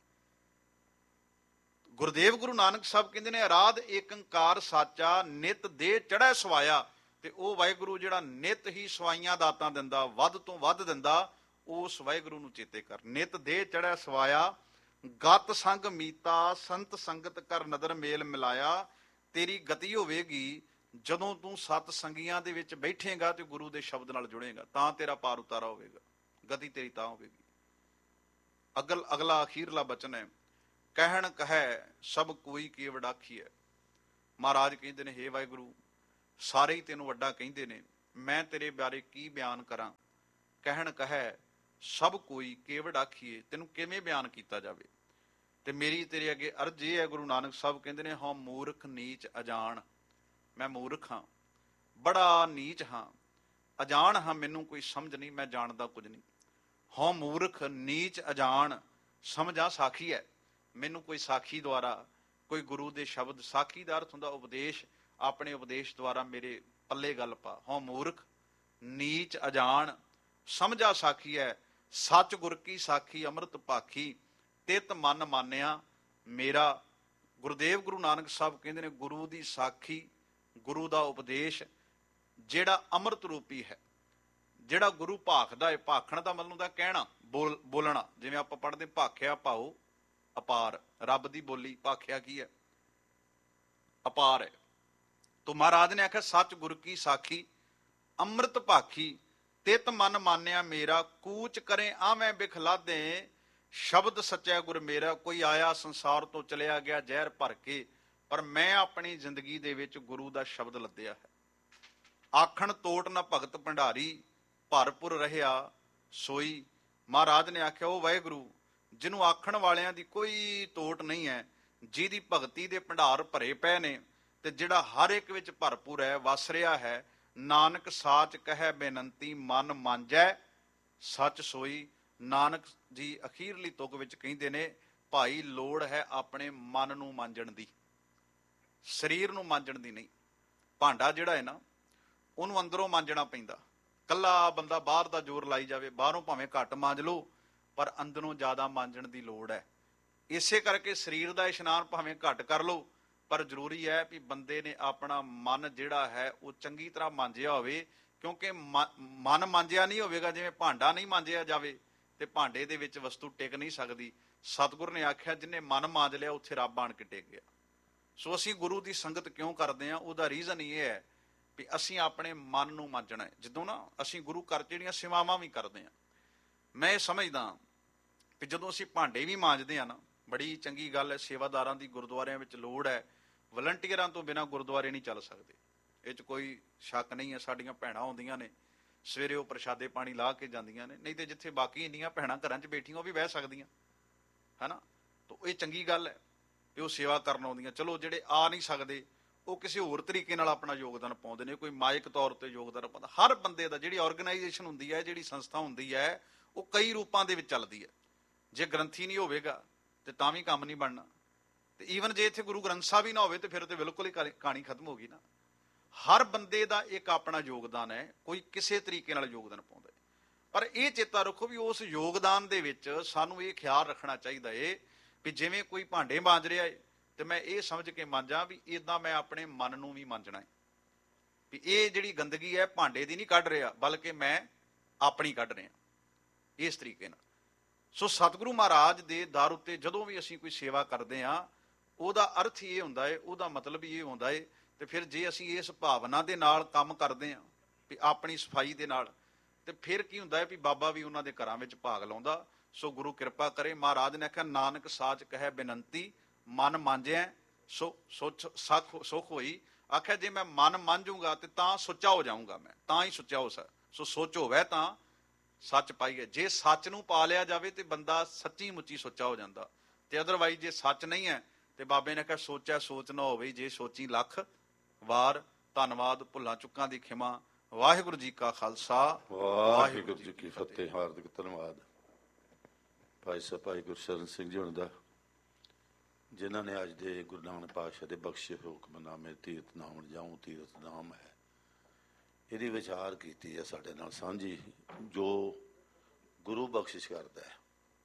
ਗੁਰਦੇਵ ਗੁਰੂ ਨਾਨਕ ਸਾਹਿਬ ਕਹਿੰਦੇ ਨੇ ਅਰਾਧ ਏਕ ਓੰਕਾਰ ਸਾਚਾ, ਨਿਤ ਦੇ ਚੜ੍ਹੈ ਸਵਾਇਆ। ਤੇ ਉਹ ਵਾਹਿਗੁਰੂ ਜਿਹੜਾ ਨਿਤ ਹੀ ਸਵਾਈਆਂ ਦਾਤਾਂ ਦਿੰਦਾ, ਵੱਧ ਤੋਂ ਵੱਧ ਦਿੰਦਾ, ਉਸ ਵਾਹਿਗੁਰੂ ਨੂੰ ਚੇਤੇ ਕਰ। ਨਿਤ ਦੇ ਚੜ੍ਹੈ ਸਵਾਇਆ, ਗਤ ਸੰਗ ਮੀਤਾ, ਸੰਤ ਸੰਗਤ ਕਰ ਨਦਰ ਮੇਲ ਮਿਲਾਇਆ। ਤੇਰੀ ਗਤੀ ਹੋਵੇਗੀ ਜਦੋਂ ਤੂੰ ਸਤ ਸੰਗੀਆਂ ਦੇ ਵਿੱਚ ਬੈਠੇਗਾ ਤੇ ਗੁਰੂ ਦੇ ਸ਼ਬਦ ਨਾਲ ਜੁੜੇਗਾ, ਤਾਂ ਤੇਰਾ ਪਾਰ ਉਤਾਰਾ ਹੋਵੇਗਾ। ਗਤੀ ਤੇਰੀ ਤਾਂ ਹੋਵੇਗੀ। ਅਗਲ ਅਗਲਾ ਅਖੀਰਲਾ ਬਚਨ ਹੈ, ਕਹਿਣ ਕਹੈ ਸਭ ਕੋਈ ਕੀ ਵਡਾਖੀ ਹੈ। ਮਹਾਰਾਜ ਕਹਿੰਦੇ ਨੇ, ਹੇ ਵਾਹਿਗੁਰੂ, ਸਾਰੇ ਹੀ ਤੈਨੂੰ ਵੱਡਾ ਕਹਿੰਦੇ ਨੇ, ਮੈਂ ਤੇਰੇ ਬਾਰੇ ਕੀ ਬਿਆਨ ਕਰਾਂ। ਕਹਿਣ ਕਹੈ ਸਭ ਕੋਈ ਕੇਵੜ ਆਖੀਏ, ਤੈਨੂੰ ਕਿਵੇਂ ਬਿਆਨ ਕੀਤਾ ਜਾਵੇ। ਤੇ ਮੇਰੀ ਤੇਰੇ ਅੱਗੇ ਅਰਜ਼ ਇਹ ਹੈ, ਗੁਰੂ ਨਾਨਕ ਸਾਹਿਬ ਕਹਿੰਦੇ ਨੇ, ਹਾਂ ਮੂਰਖ ਨੀਚ ਅਜਾਣ। ਮੈਂ ਮੂਰਖ ਹਾਂ, ਬੜਾ ਨੀਚ ਹਾਂ, ਅਜਾਣ ਹਾਂ, ਮੈਨੂੰ ਕੋਈ ਸਮਝ ਨਹੀਂ, ਮੈਂ ਜਾਣਦਾ ਕੁਝ ਨਹੀਂ। ਹਾਂ ਮੂਰਖ ਨੀਚ ਅਜਾਣ, ਸਮਝਾ ਸਾਖੀ ਹੈ। ਮੈਨੂੰ ਕੋਈ ਸਾਖੀ ਦੁਆਰਾ, ਕੋਈ ਗੁਰੂ ਦੇ ਸ਼ਬਦ, ਸਾਖੀ ਦਾ ਅਰਥ ਹੁੰਦਾ ਉਪਦੇਸ਼, ਆਪਣੇ ਉਪਦੇਸ਼ ਦੁਆਰਾ ਮੇਰੇ ਪੱਲੇ ਗੱਲ ਪਾ। ਹਾਂ ਮੂਰਖ ਨੀਚ ਅਜਾਣ, ਸਮਝਾ ਸਾਖੀ ਹੈ। ਸੱਚ ਗੁਰ ਕੀ ਸਾਖੀ ਅੰਮ੍ਰਿਤ ਭਾਖੀ, ਤਿਤ ਮਨ ਮਾਨਿਆ ਮੇਰਾ। ਗੁਰਦੇਵ ਗੁਰੂ ਨਾਨਕ ਸਾਹਿਬ ਕਹਿੰਦੇ ਨੇ, ਗੁਰੂ ਦੀ ਸਾਖੀ, ਗੁਰੂ ਦਾ ਉਪਦੇਸ਼ ਜਿਹੜਾ ਅੰਮ੍ਰਿਤ ਰੂਪੀ ਹੈ, ਜਿਹੜਾ ਗੁਰੂ ਭਾਖਦਾ ਹੈ। ਭਾਖਣ ਦਾ ਮਤਲਬ ਹੁੰਦਾ ਕਹਿਣਾ, ਬੋਲ ਬੋਲਣਾ। ਜਿਵੇਂ ਆਪਾਂ ਪੜ੍ਹਦੇ ਭਾਖਿਆ ਭਾਉ ਅਪਾਰ, ਰੱਬ ਦੀ ਬੋਲੀ ਭਾਖਿਆ ਕੀ ਹੈ, ਅਪਾਰ ਹੈ। ਤੋ ਮਹਾਰਾਜ ਨੇ ਆਖਿਆ, ਸੱਚ ਗੁਰ ਕੀ ਸਾਖੀ ਅੰਮ੍ਰਿਤ ਭਾਖੀ, ਤਿਤ ਮਨ ਮਾਨਿਆ ਮੇਰਾ। ਕੂਚ ਕਰੇ ਆਵੇਂ ਬਿਖਲਾਦੇ, ਸ਼ਬਦ ਸੱਚਾ ਗੁਰ ਮੇਰਾ। ਕੋਈ ਆਇਆ ਸੰਸਾਰ ਤੋਂ ਚਲਿਆ ਗਿਆ ਜ਼ਹਿਰ ਭਰ ਕੇ, ਪਰ ਮੈਂ ਆਪਣੀ ਜ਼ਿੰਦਗੀ ਦੇ ਵਿੱਚ ਗੁਰੂ ਦਾ ਸ਼ਬਦ ਲੱਦਿਆ ਹੈ। ਆਖਣ ਤੋਟ ਨਾ ਭਗਤ ਭੰਡਾਰੀ, ਭਰਪੁਰ ਰਹਿਆ ਸੋਈ। ਮਹਾਰਾਜ ਨੇ ਆਖਿਆ, ਉਹ ਵਾਹਿਗੁਰੂ ਜਿਹਨੂੰ ਆਖਣ ਵਾਲਿਆਂ ਦੀ ਕੋਈ ਤੋਟ ਨਹੀਂ ਹੈ, ਜਿਹਦੀ ਭਗਤੀ ਦੇ ਭੰਡਾਰ ਭਰੇ ਪਏ ਨੇ, ਤੇ ਜਿਹੜਾ ਹਰ ਇੱਕ ਵਿੱਚ ਭਰਪੂਰ ਹੈ, ਵਸ ਰਿਹਾ ਹੈ। ਨਾਨਕ ਸਾਚ ਕਹਿ ਬੇਨੰਤੀ, ਮਨ ਮਾਂਜੈ ਸੱਚ ਸੋਈ। ਨਾਨਕ ਜੀ ਅਖੀਰਲੀ ਤੁਕ ਵਿੱਚ ਕਹਿੰਦੇ ਨੇ, ਭਾਈ ਲੋੜ ਹੈ ਆਪਣੇ ਮਨ ਨੂੰ ਮਾਂਜਣ ਦੀ, ਸਰੀਰ ਨੂੰ ਮਾਂਜਣ ਦੀ ਨਹੀਂ। ਭਾਂਡਾ ਜਿਹੜਾ ਹੈ ਨਾ, ਉਹਨੂੰ ਅੰਦਰੋਂ ਮਾਂਜਣਾ ਪੈਂਦਾ। ਕੱਲਾ ਬੰਦਾ ਬਾਹਰ ਦਾ ਜ਼ੋਰ ਲਾਈ ਜਾਵੇ, ਬਾਹਰੋਂ ਭਾਵੇਂ ਘੱਟ ਮਾਂਜ ਲਓ, ਪਰ ਅੰਦਰੋਂ ਜ਼ਿਆਦਾ ਮਾਂਜਣ ਦੀ ਲੋੜ ਹੈ। ਇਸੇ ਕਰਕੇ ਸਰੀਰ ਦਾ ਇਸ਼ਨਾਨ ਭਾਵੇਂ ਘੱਟ ਕਰ ਲਓ, ਪਰ ਜ਼ਰੂਰੀ ਹੈ ਵੀ ਬੰਦੇ ਨੇ ਆਪਣਾ ਮਨ ਜਿਹੜਾ ਹੈ ਉਹ ਚੰਗੀ ਤਰ੍ਹਾਂ ਮਾਂਜਿਆ ਹੋਵੇ। ਕਿਉਂਕਿ ਮਨ ਮਾਂਜਿਆ ਨਹੀਂ ਹੋਵੇਗਾ, ਜਿਵੇਂ ਭਾਂਡਾ ਨਹੀਂ ਮਾਂਜਿਆ ਜਾਵੇ ਤੇ ਭਾਂਡੇ ਦੇ ਵਿੱਚ ਵਸਤੂ ਟਿਕ ਨਹੀਂ ਸਕਦੀ। ਸਤਿਗੁਰ ਨੇ ਆਖਿਆ, ਜਿਹਨੇ ਮਨ ਮਾਂਜ ਲਿਆ ਉੱਥੇ ਰੱਬ ਆਣ ਕੇ ਟਿਕ ਗਿਆ। ਸੋ ਅਸੀਂ ਗੁਰੂ ਦੀ ਸੰਗਤ ਕਿਉਂ ਕਰਦੇ ਹਾਂ, ਉਹਦਾ ਰੀਜ਼ਨ ਇਹ ਹੈ ਵੀ ਅਸੀਂ ਆਪਣੇ ਮਨ ਨੂੰ ਮਾਂਜਣਾ ਹੈ। ਜਦੋਂ ਨਾ ਅਸੀਂ ਗੁਰੂ ਘਰ ਜਿਹੜੀਆਂ ਸੇਵਾਵਾਂ ਵੀ ਕਰਦੇ ਹਾਂ, ਮੈਂ ਇਹ ਸਮਝਦਾ ਵੀ ਜਦੋਂ ਅਸੀਂ ਭਾਂਡੇ ਵੀ ਮਾਂਜਦੇ ਹਾਂ ਨਾ, ਬੜੀ ਚੰਗੀ ਗੱਲ ਹੈ। ਸੇਵਾਦਾਰਾਂ ਦੀ ਗੁਰਦੁਆਰਿਆਂ ਵਿੱਚ ਲੋੜ ਹੈ। ਵਲੰਟੀਅਰਾਂ ਤੋਂ ਬਿਨਾਂ ਗੁਰਦੁਆਰੇ ਨਹੀਂ ਚੱਲ ਸਕਦੇ, ਇਹ 'ਚ ਕੋਈ ਸ਼ੱਕ ਨਹੀਂ ਹੈ। ਸਾਡੀਆਂ ਭੈਣਾਂ ਆਉਂਦੀਆਂ ਨੇ, ਸਵੇਰੇ ਉਹ ਪ੍ਰਸ਼ਾਦੇ ਪਾਣੀ ਲਾ ਕੇ ਜਾਂਦੀਆਂ ਨੇ, ਨਹੀਂ ਤੇ ਜਿੱਥੇ ਬਾਕੀ ਇੰਨੀਆਂ ਭੈਣਾਂ ਘਰਾਂ 'ਚ ਬੈਠੀਆਂ ਉਹ ਵੀ ਬਹਿ ਸਕਦੀਆਂ, ਹੈ ਨਾ। ਤਾਂ ਇਹ ਚੰਗੀ ਗੱਲ ਹੈ ਕਿ ਉਹ ਸੇਵਾ ਕਰਨ ਆਉਂਦੀਆਂ। ਚਲੋ ਜਿਹੜੇ ਆ ਨਹੀਂ ਸਕਦੇ, ਉਹ ਕਿਸੇ ਹੋਰ ਤਰੀਕੇ ਨਾਲ ਆਪਣਾ ਯੋਗਦਾਨ ਪਾਉਂਦੇ ਨੇ, ਕੋਈ ਮਾਇਕ ਤੌਰ ਤੇ ਯੋਗਦਾਨ ਪਾਉਂਦਾ। ਹਰ ਬੰਦੇ ਦਾ, ਜਿਹੜੀ ਆਰਗੇਨਾਈਜੇਸ਼ਨ ਹੁੰਦੀ ਹੈ, ਜਿਹੜੀ ਸੰਸਥਾ ਹੁੰਦੀ ਹੈ, ਉਹ ਕਈ ਰੂਪਾਂ ਦੇ ਵਿੱਚ ਚੱਲਦੀ ਹੈ। ਜੇ ਗ੍ਰੰਥੀ ਨਹੀਂ ਹੋਵੇਗਾ ਤੇ ਤਾਂ ਵੀ ਕੰਮ ਨਹੀਂ ਬਣਨਾ। ਤੇ ਈਵਨ ਜੇ ਇੱਥੇ ਗੁਰੂ ਗ੍ਰੰਥ ਸਾਹਿਬ ਹੀ ਨਾ ਹੋਵੇ ਤੇ ਫਿਰ ਤੇ ਬਿਲਕੁਲ ਹੀ ਕਹਾਣੀ ਖਤਮ ਹੋ ਗਈ ਨਾ। ਹਰ ਬੰਦੇ ਦਾ ਇੱਕ ਆਪਣਾ ਯੋਗਦਾਨ ਹੈ, ਕੋਈ ਕਿਸੇ ਤਰੀਕੇ ਨਾਲ ਯੋਗਦਾਨ ਪਾਉਂਦਾ ਹੈ। ਪਰ ਇਹ ਚੇਤਾ ਰੱਖੋ ਵੀ ਉਸ ਯੋਗਦਾਨ ਦੇ ਵਿੱਚ ਸਾਨੂੰ ਇਹ ਖਿਆਲ ਰੱਖਣਾ ਚਾਹੀਦਾ ਏ ਵੀ ਜਿਵੇਂ ਕੋਈ ਭਾਂਡੇ ਮਾਂਜ ਰਿਹਾ ਏ ਤੇ ਮੈਂ ਇਹ ਸਮਝ ਕੇ ਮਾਂਜਾਂ ਵੀ ਇਦਾਂ ਮੈਂ ਆਪਣੇ ਮਨ ਨੂੰ ਵੀ ਮਾਂਜਣਾ ਹੈ, ਵੀ ਇਹ ਜਿਹੜੀ ਗੰਦਗੀ ਹੈ ਭਾਂਡੇ ਦੀ ਨਹੀਂ ਕੱਢ ਰਿਹਾ, ਬਲਕਿ ਮੈਂ ਆਪਣੀ ਕੱਢ ਰਿਹਾ, ਇਸ ਤਰੀਕੇ ਨਾਲ। ਸੋ ਸਤਿਗੁਰੂ ਮਹਾਰਾਜ ਦੇ ਦਰ ਉੱਤੇ ਜਦੋਂ ਵੀ ਅਸੀਂ ਕੋਈ ਸੇਵਾ ਕਰਦੇ ਹਾਂ, ਉਹਦਾ ਅਰਥ ਹੀ ਇਹ ਹੁੰਦਾ ਹੈ, ਉਹਦਾ ਮਤਲਬ ਹੀ ਇਹ ਹੁੰਦਾ ਹੈ। ਤੇ ਫਿਰ ਜੇ ਅਸੀਂ ਇਸ ਭਾਵਨਾ ਦੇ ਨਾਲ ਕੰਮ ਕਰਦੇ ਹਾਂ ਵੀ ਆਪਣੀ ਸਫਾਈ ਦੇ ਨਾਲ, ਤੇ ਫਿਰ ਕੀ ਹੁੰਦਾ ਹੈ ਵੀ ਬਾਬਾ ਵੀ ਉਹਨਾਂ ਦੇ ਘਰਾਂ ਵਿੱਚ ਭਾਗ ਲਾਉਂਦਾ। ਸੋ ਗੁਰੂ ਕਿਰਪਾ ਕਰੇ। ਮਹਾਰਾਜ ਨੇ ਆਖਿਆ, ਨਾਨਕ ਸਾਚ ਕਹਿ ਬੇਨੰਤੀ, ਮਨ ਮਾਂਜਿਆ ਸੋ ਸੁੱਚ ਸਖ ਸੁਖ ਹੋਈ। ਆਖਿਆ ਜੇ ਮੈਂ ਮਨ ਮਾਂਜੂਗਾ ਤੇ ਤਾਂ ਸੁੱਚਾ ਹੋ ਜਾਊਂਗਾ, ਮੈਂ ਤਾਂ ਹੀ ਸੁੱਚਾ ਹੋ ਸਕ ਸੋ ਸੋਚ ਹੋਵੇ ਤਾਂ ਸੱਚ ਪਾਈਏ। ਜੇ ਸੱਚ ਨੂੰ ਪਾ ਲਿਆ ਜਾਵੇ ਤੇ ਬੰਦਾ ਸੱਚੀ ਮੁੱਚੀ ਸੁੱਚਾ ਹੋ ਜਾਂਦਾ, ਤੇ ਅਦਰਵਾਈਜ਼ ਜੇ ਸੱਚ ਨਹੀਂ ਹੈ ਤੇ ਬਾਬੇ ਨੇ ਕਿਹਾ ਸੋਚਿਆ ਸੋਚ ਨਾ ਹੋਵੇ, ਜੇ ਸੋਚੀ ਲੱਖ ਵਾਰ। ਧੰਨਵਾਦ। ਭੁੱਲਾਂ ਚੁੱਕਾਂ ਦੀ ਖਿਮਾ। ਵਾਹਿਗੁਰੂ ਜੀ ਕਾ ਖਾਲਸਾ, ਵਾਹਿਗੁਰੂ ਜੀ ਕੀ ਫਤਿਹ। ਹਾਰਦਿਕ ਧੰਨਵਾਦ ਭਾਈ ਸਾਹਿਬ ਭਾਈ ਗੁਰਸ਼ਰਨ ਸਿੰਘ ਜੀ ਹੁਣ ਦਾ, ਜਿਨ੍ਹਾਂ ਨੇ ਅੱਜ ਦੇ ਗੁਰੂ ਨਾਨਕ ਪਾਤਸ਼ਾਹ ਦੇ ਬਖਸ਼ੇ ਹੁਕਮਨਾਮੇ ਤੀਰਥ ਨਾਮ ਜਾਉ ਤੀਰਥ ਨਾਮ ਹੈ, ਇਹਦੀ ਵਿਚਾਰ ਕੀਤੀ ਹੈ ਸਾਡੇ ਨਾਲ ਸਾਂਝੀ, ਜੋ ਗੁਰੂ ਬਖਸ਼ਿਸ਼ ਕਰਦਾ ਹੈ।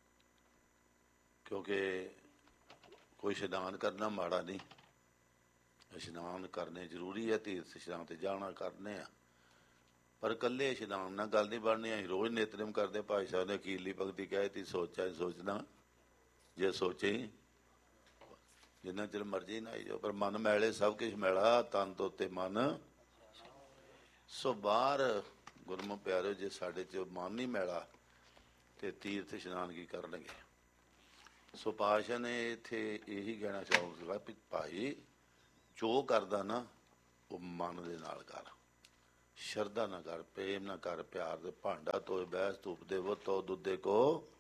ਕਿਉਂਕਿ ਕੋਈ ਇਸ਼ਨਾਨ ਕਰਨਾ ਮਾੜਾ ਨਹੀਂ, ਇਸ਼ਨਾਨ ਕਰਨੇ ਜ਼ਰੂਰੀ ਹੈ, ਤੀਰਥ ਇਸ਼ਨਾਨ ਤੇ ਜਾਣਾ ਕਰਨੇ ਆ, ਪਰ ਇਕੱਲੇ ਇਸ਼ਨਾਨ ਨਾਲ ਗੱਲ ਨਹੀਂ ਬਣਨੀ। ਅਸੀਂ ਰੋਜ਼ ਨਿਤਨੇਮ ਕਰਦੇ। ਭਾਈ ਸਾਹਿਬ ਨੇ ਅਖੀਰਲੀ ਭਗਤੀ ਕਹੀ ਤੀ, ਸੋਚਾ ਸੋਚਣਾ ਜੇ ਸੋਚੇ ਜਿੰਨਾ ਚਿਰ ਮਰਜ਼ੀ ਨਾ ਆਈ ਜਾਓ, ਪਰ ਮਨ ਮੈਲੇ ਸਭ ਕੁਛ ਮੈਲਾ, ਤਨ ਤੋਂ ਉੱਤੇ ਮਨ। ਸੋ ਬਾਹਰ ਗੁਰਮੁਖ ਪਿਆਰਿਓ, ਜੇ ਸਾਡੇ ਚ ਮਨ ਨਹੀਂ ਮੈਲਾ ਤੇ ਤੀਰਥ ਇਸ਼ਨਾਨ ਕੀ ਕਰਨਗੇ। ਸੋ ਪਾਤਸ਼ਾਹ ਨੇ ਇੱਥੇ ਇਹੀ ਕਹਿਣਾ ਚਾਹੂੰਗਾ ਵੀ ਭਾਈ ਜੋ ਕਰਦਾ ਨਾ ਉਹ ਮਨ ਦੇ ਨਾਲ ਕਰ, ਸ਼ਰਧਾ ਨਾ ਕਰ, ਪ੍ਰੇਮ ਨਾ ਕਰ, ਪਿਆਰ ਦੇ। ਭਾਂਡਾ ਤੋਏ ਬਹਿਸ ਧੂਪ ਦੇ ਵਤੋ ਦੁੱਧੇ ਕੋ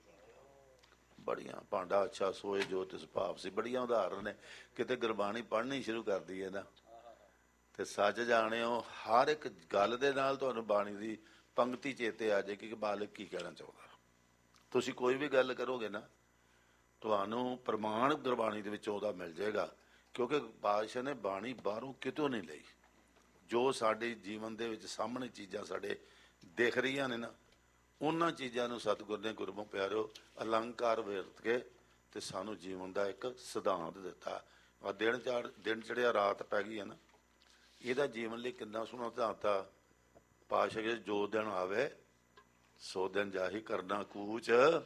ਬੜੀਆਂ, ਭਾਂਡਾ ਅੱਛਾ ਸੋਏ ਜੋ ਤਿਸ ਭਾਵ ਸੀ। ਬੜੀਆਂ ਉਦਾਹਰਨ ਨੇ। ਕਿਤੇ ਗੁਰਬਾਣੀ ਪੜ੍ਹਨੀ ਸ਼ੁਰੂ ਕਰਦੀ ਹੈ ਨਾ ਤੇ ਸੱਚ ਜਾਣਿਓ ਹਰ ਇੱਕ ਗੱਲ ਦੇ ਨਾਲ ਤੁਹਾਨੂੰ ਬਾਣੀ ਦੀ ਪੰਕਤੀ ਚੇਤੇ ਆ ਜਾਏਗੀ ਕਿ ਬਾਲਕ ਕੀ ਕਹਿਣਾ ਚਾਹੁੰਦਾ। ਤੁਸੀਂ ਕੋਈ ਵੀ ਗੱਲ ਕਰੋਗੇ ਨਾ ਤੁਹਾਨੂੰ ਪ੍ਰਮਾਣ ਗੁਰਬਾਣੀ ਦੇ ਵਿੱਚ ਉਹਦਾ ਮਿਲ ਜਾਏਗਾ, ਕਿਉਂਕਿ ਬਾਦਸ਼ਾਹ ਨੇ ਬਾਣੀ ਬਾਹਰੋਂ ਕਿਤੋਂ ਨਹੀਂ ਲਈ। ਜੋ ਸਾਡੇ ਜੀਵਨ ਦੇ ਵਿੱਚ ਸਾਹਮਣੇ ਚੀਜ਼ਾਂ ਸਾਡੇ ਦਿਖ ਰਹੀਆਂ ਨੇ ਨਾ, ਉਹਨਾਂ ਚੀਜ਼ਾਂ ਨੂੰ ਸਤਿਗੁਰ ਨੇ ਗੁਰਮੁਖ ਪਿਆਰਿਓ ਅਲੰਕਾਰ ਵਰਤ ਕੇ ਤੇ ਸਾਨੂੰ ਜੀਵਨ ਦਾ ਇੱਕ ਸਿਧਾਂਤ ਦਿੱਤਾ। ਆ ਦਿਨ ਚੜ ਦਿਨ ਚੜਿਆ ਰਾਤ ਪੈ ਗਈ ਹੈ ਨਾ, ਇਹਦਾ ਜੀਵਨ ਲਈ ਕਿੰਨਾ ਸੋਹਣਾ ਸਿਧਾਂਤ ਆ। ਪਾਤਸ਼ਾਹ ਕਹਿੰਦੇ ਜੋ ਦਿਨ ਆਵੇ ਸੋ ਦਿਨ ਜਾਹੀ ਕਰਨਾ ਕੂਚ।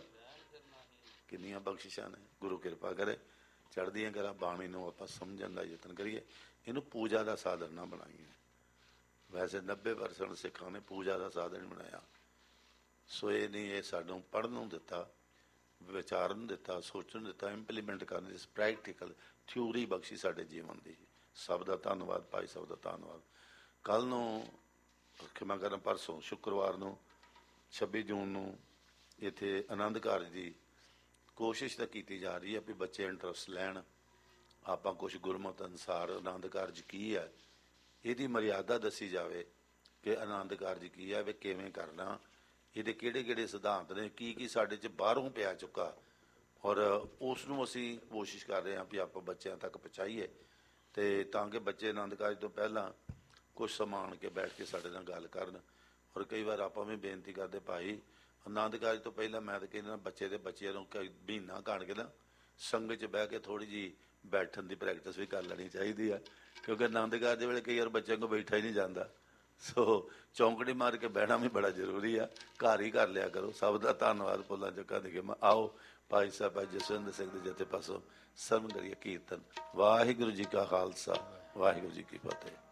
ਕਿੰਨੀਆਂ ਬਖਸ਼ਿਸ਼ਾਂ ਨੇ। ਗੁਰੂ ਕਿਰਪਾ ਕਰੇ ਚੜ੍ਹਦੀਆਂ ਕਰਾਂ ਬਾਣੀ ਨੂੰ ਆਪਾਂ ਸਮਝਣ ਦਾ ਯਤਨ ਕਰੀਏ, ਇਹਨੂੰ ਪੂਜਾ ਦਾ ਸਾਧਨ ਨਾ ਬਣਾਈਏ। ਵੈਸੇ ਨੱਬੇ ਪਰਸੈਂਟ ਸਿੱਖਾਂ ਨੇ ਪੂਜਾ ਦਾ ਸਾਧਨ ਬਣਾਇਆ। ਸੋ ਇਹ ਨਹੀਂ, ਇਹ ਸਾਨੂੰ ਪੜ੍ਹਨ ਨੂੰ ਦਿੱਤਾ, ਵਿਚਾਰਨ ਨੂੰ ਦਿੱਤਾ, ਸੋਚਣ ਨੂੰ ਦਿੱਤਾ, ਇੰਪਲੀਮੈਂਟ ਕਰਨ ਦੀ ਪ੍ਰੈਕਟੀਕਲ ਥਿਊਰੀ ਬਖਸ਼ੀ ਸਾਡੇ ਜੀਵਨ ਦੀ। ਸਭ ਦਾ ਧੰਨਵਾਦ ਭਾਈ, ਸਭ ਦਾ ਧੰਨਵਾਦ। ਕੱਲ੍ਹ ਨੂੰ ਖਿਮਾ ਕਰਨ ਪਰਸੋਂ ਸ਼ੁੱਕਰਵਾਰ ਨੂੰ ਛੱਬੀ ਜੂਨ ਨੂੰ ਇੱਥੇ ਆਨੰਦ ਕਾਰਜ ਦੀ ਕੋਸ਼ਿਸ਼ ਤਾਂ ਕੀਤੀ ਜਾ ਰਹੀ ਹੈ ਵੀ ਬੱਚੇ ਇੰਟਰਸਟ ਲੈਣ। ਆਪਾਂ ਕੁਛ ਗੁਰਮਤਿ ਅਨੁਸਾਰ ਆਨੰਦ ਕਾਰਜ ਕੀ ਹੈ ਇਹਦੀ ਮਰਿਆਦਾ ਦੱਸੀ ਜਾਵੇ ਕਿ ਆਨੰਦ ਕਾਰਜ ਕੀ ਹੈ, ਵੀ ਕਿਵੇਂ ਕਰਨਾ, ਇਹਦੇ ਕਿਹੜੇ ਕਿਹੜੇ ਸਿਧਾਂਤ ਨੇ, ਕੀ ਕੀ ਸਾਡੇ 'ਚ ਬਾਹਰੋਂ ਪਿਆ ਚੁੱਕਾ, ਔਰ ਉਸ ਨੂੰ ਅਸੀਂ ਕੋਸ਼ਿਸ਼ ਕਰ ਰਹੇ ਹਾਂ ਵੀ ਆਪਾਂ ਬੱਚਿਆਂ ਤੱਕ ਪਹੁੰਚਾਈਏ। ਅਤੇ ਤਾਂ ਕਿ ਬੱਚੇ ਆਨੰਦ ਕਾਰਜ ਤੋਂ ਪਹਿਲਾਂ ਕੁਛ ਸਮਾਂ ਆਣ ਕੇ ਬੈਠ ਕੇ ਸਾਡੇ ਨਾਲ ਗੱਲ ਕਰਨ। ਔਰ ਕਈ ਵਾਰ ਆਪਾਂ ਵੀ ਬੇਨਤੀ ਕਰਦੇ ਭਾਈ ਆਨੰਦ ਕਾਰਜ ਤੋਂ ਪਹਿਲਾਂ ਮੈਂ ਤਾਂ ਕਹਿੰਦਾ ਬੱਚੇ ਦੇ ਬੱਚਿਆਂ ਨੂੰ ਕਈ ਮਹੀਨਾ ਕਾਣ ਕੇ ਨਾ ਸੰਗਤ 'ਚ ਬਹਿ ਕੇ ਥੋੜ੍ਹੀ ਜਿਹੀ ਬੈਠਣ ਦੀ ਪ੍ਰੈਕਟਿਸ ਵੀ ਕਰ ਲੈਣੀ ਚਾਹੀਦੀ ਆ, ਕਿਉਂਕਿ ਆਨੰਦ ਕਾਰਜ ਵੇਲੇ ਕਈ ਵਾਰ ਬੱਚਿਆਂ ਕੋਲ ਬੈਠਾ ਹੀ ਨਹੀਂ ਜਾਂਦਾ। ਸੋ ਚੌਂਕੜੀ ਮਾਰ ਕੇ ਬਹਿਣਾ ਵੀ ਬੜਾ ਜ਼ਰੂਰੀ ਆ। ਘਰ ਹੀ ਕਰ ਲਿਆ ਕਰੋ। ਸਭ ਦਾ ਧੰਨਵਾਦ। ਭੁੱਲਾਂ ਚੁੱਕਾਂ ਦੇ ਕੇ ਮੈਂ ਆਓ ਭਾਈ ਸਾਹਿਬ ਭਾਈ ਜਸਵਿੰਦਰ ਸਿੰਘ ਦੇ ਜਥੇ ਪਾਸੋਂ ਸਰਵ ਕਰੀਏ ਕੀਰਤਨ। ਵਾਹਿਗੁਰੂ ਜੀ ਕਾ ਖਾਲਸਾ, ਵਾਹਿਗੁਰੂ ਜੀ ਕੀ ਫਤਿਹ।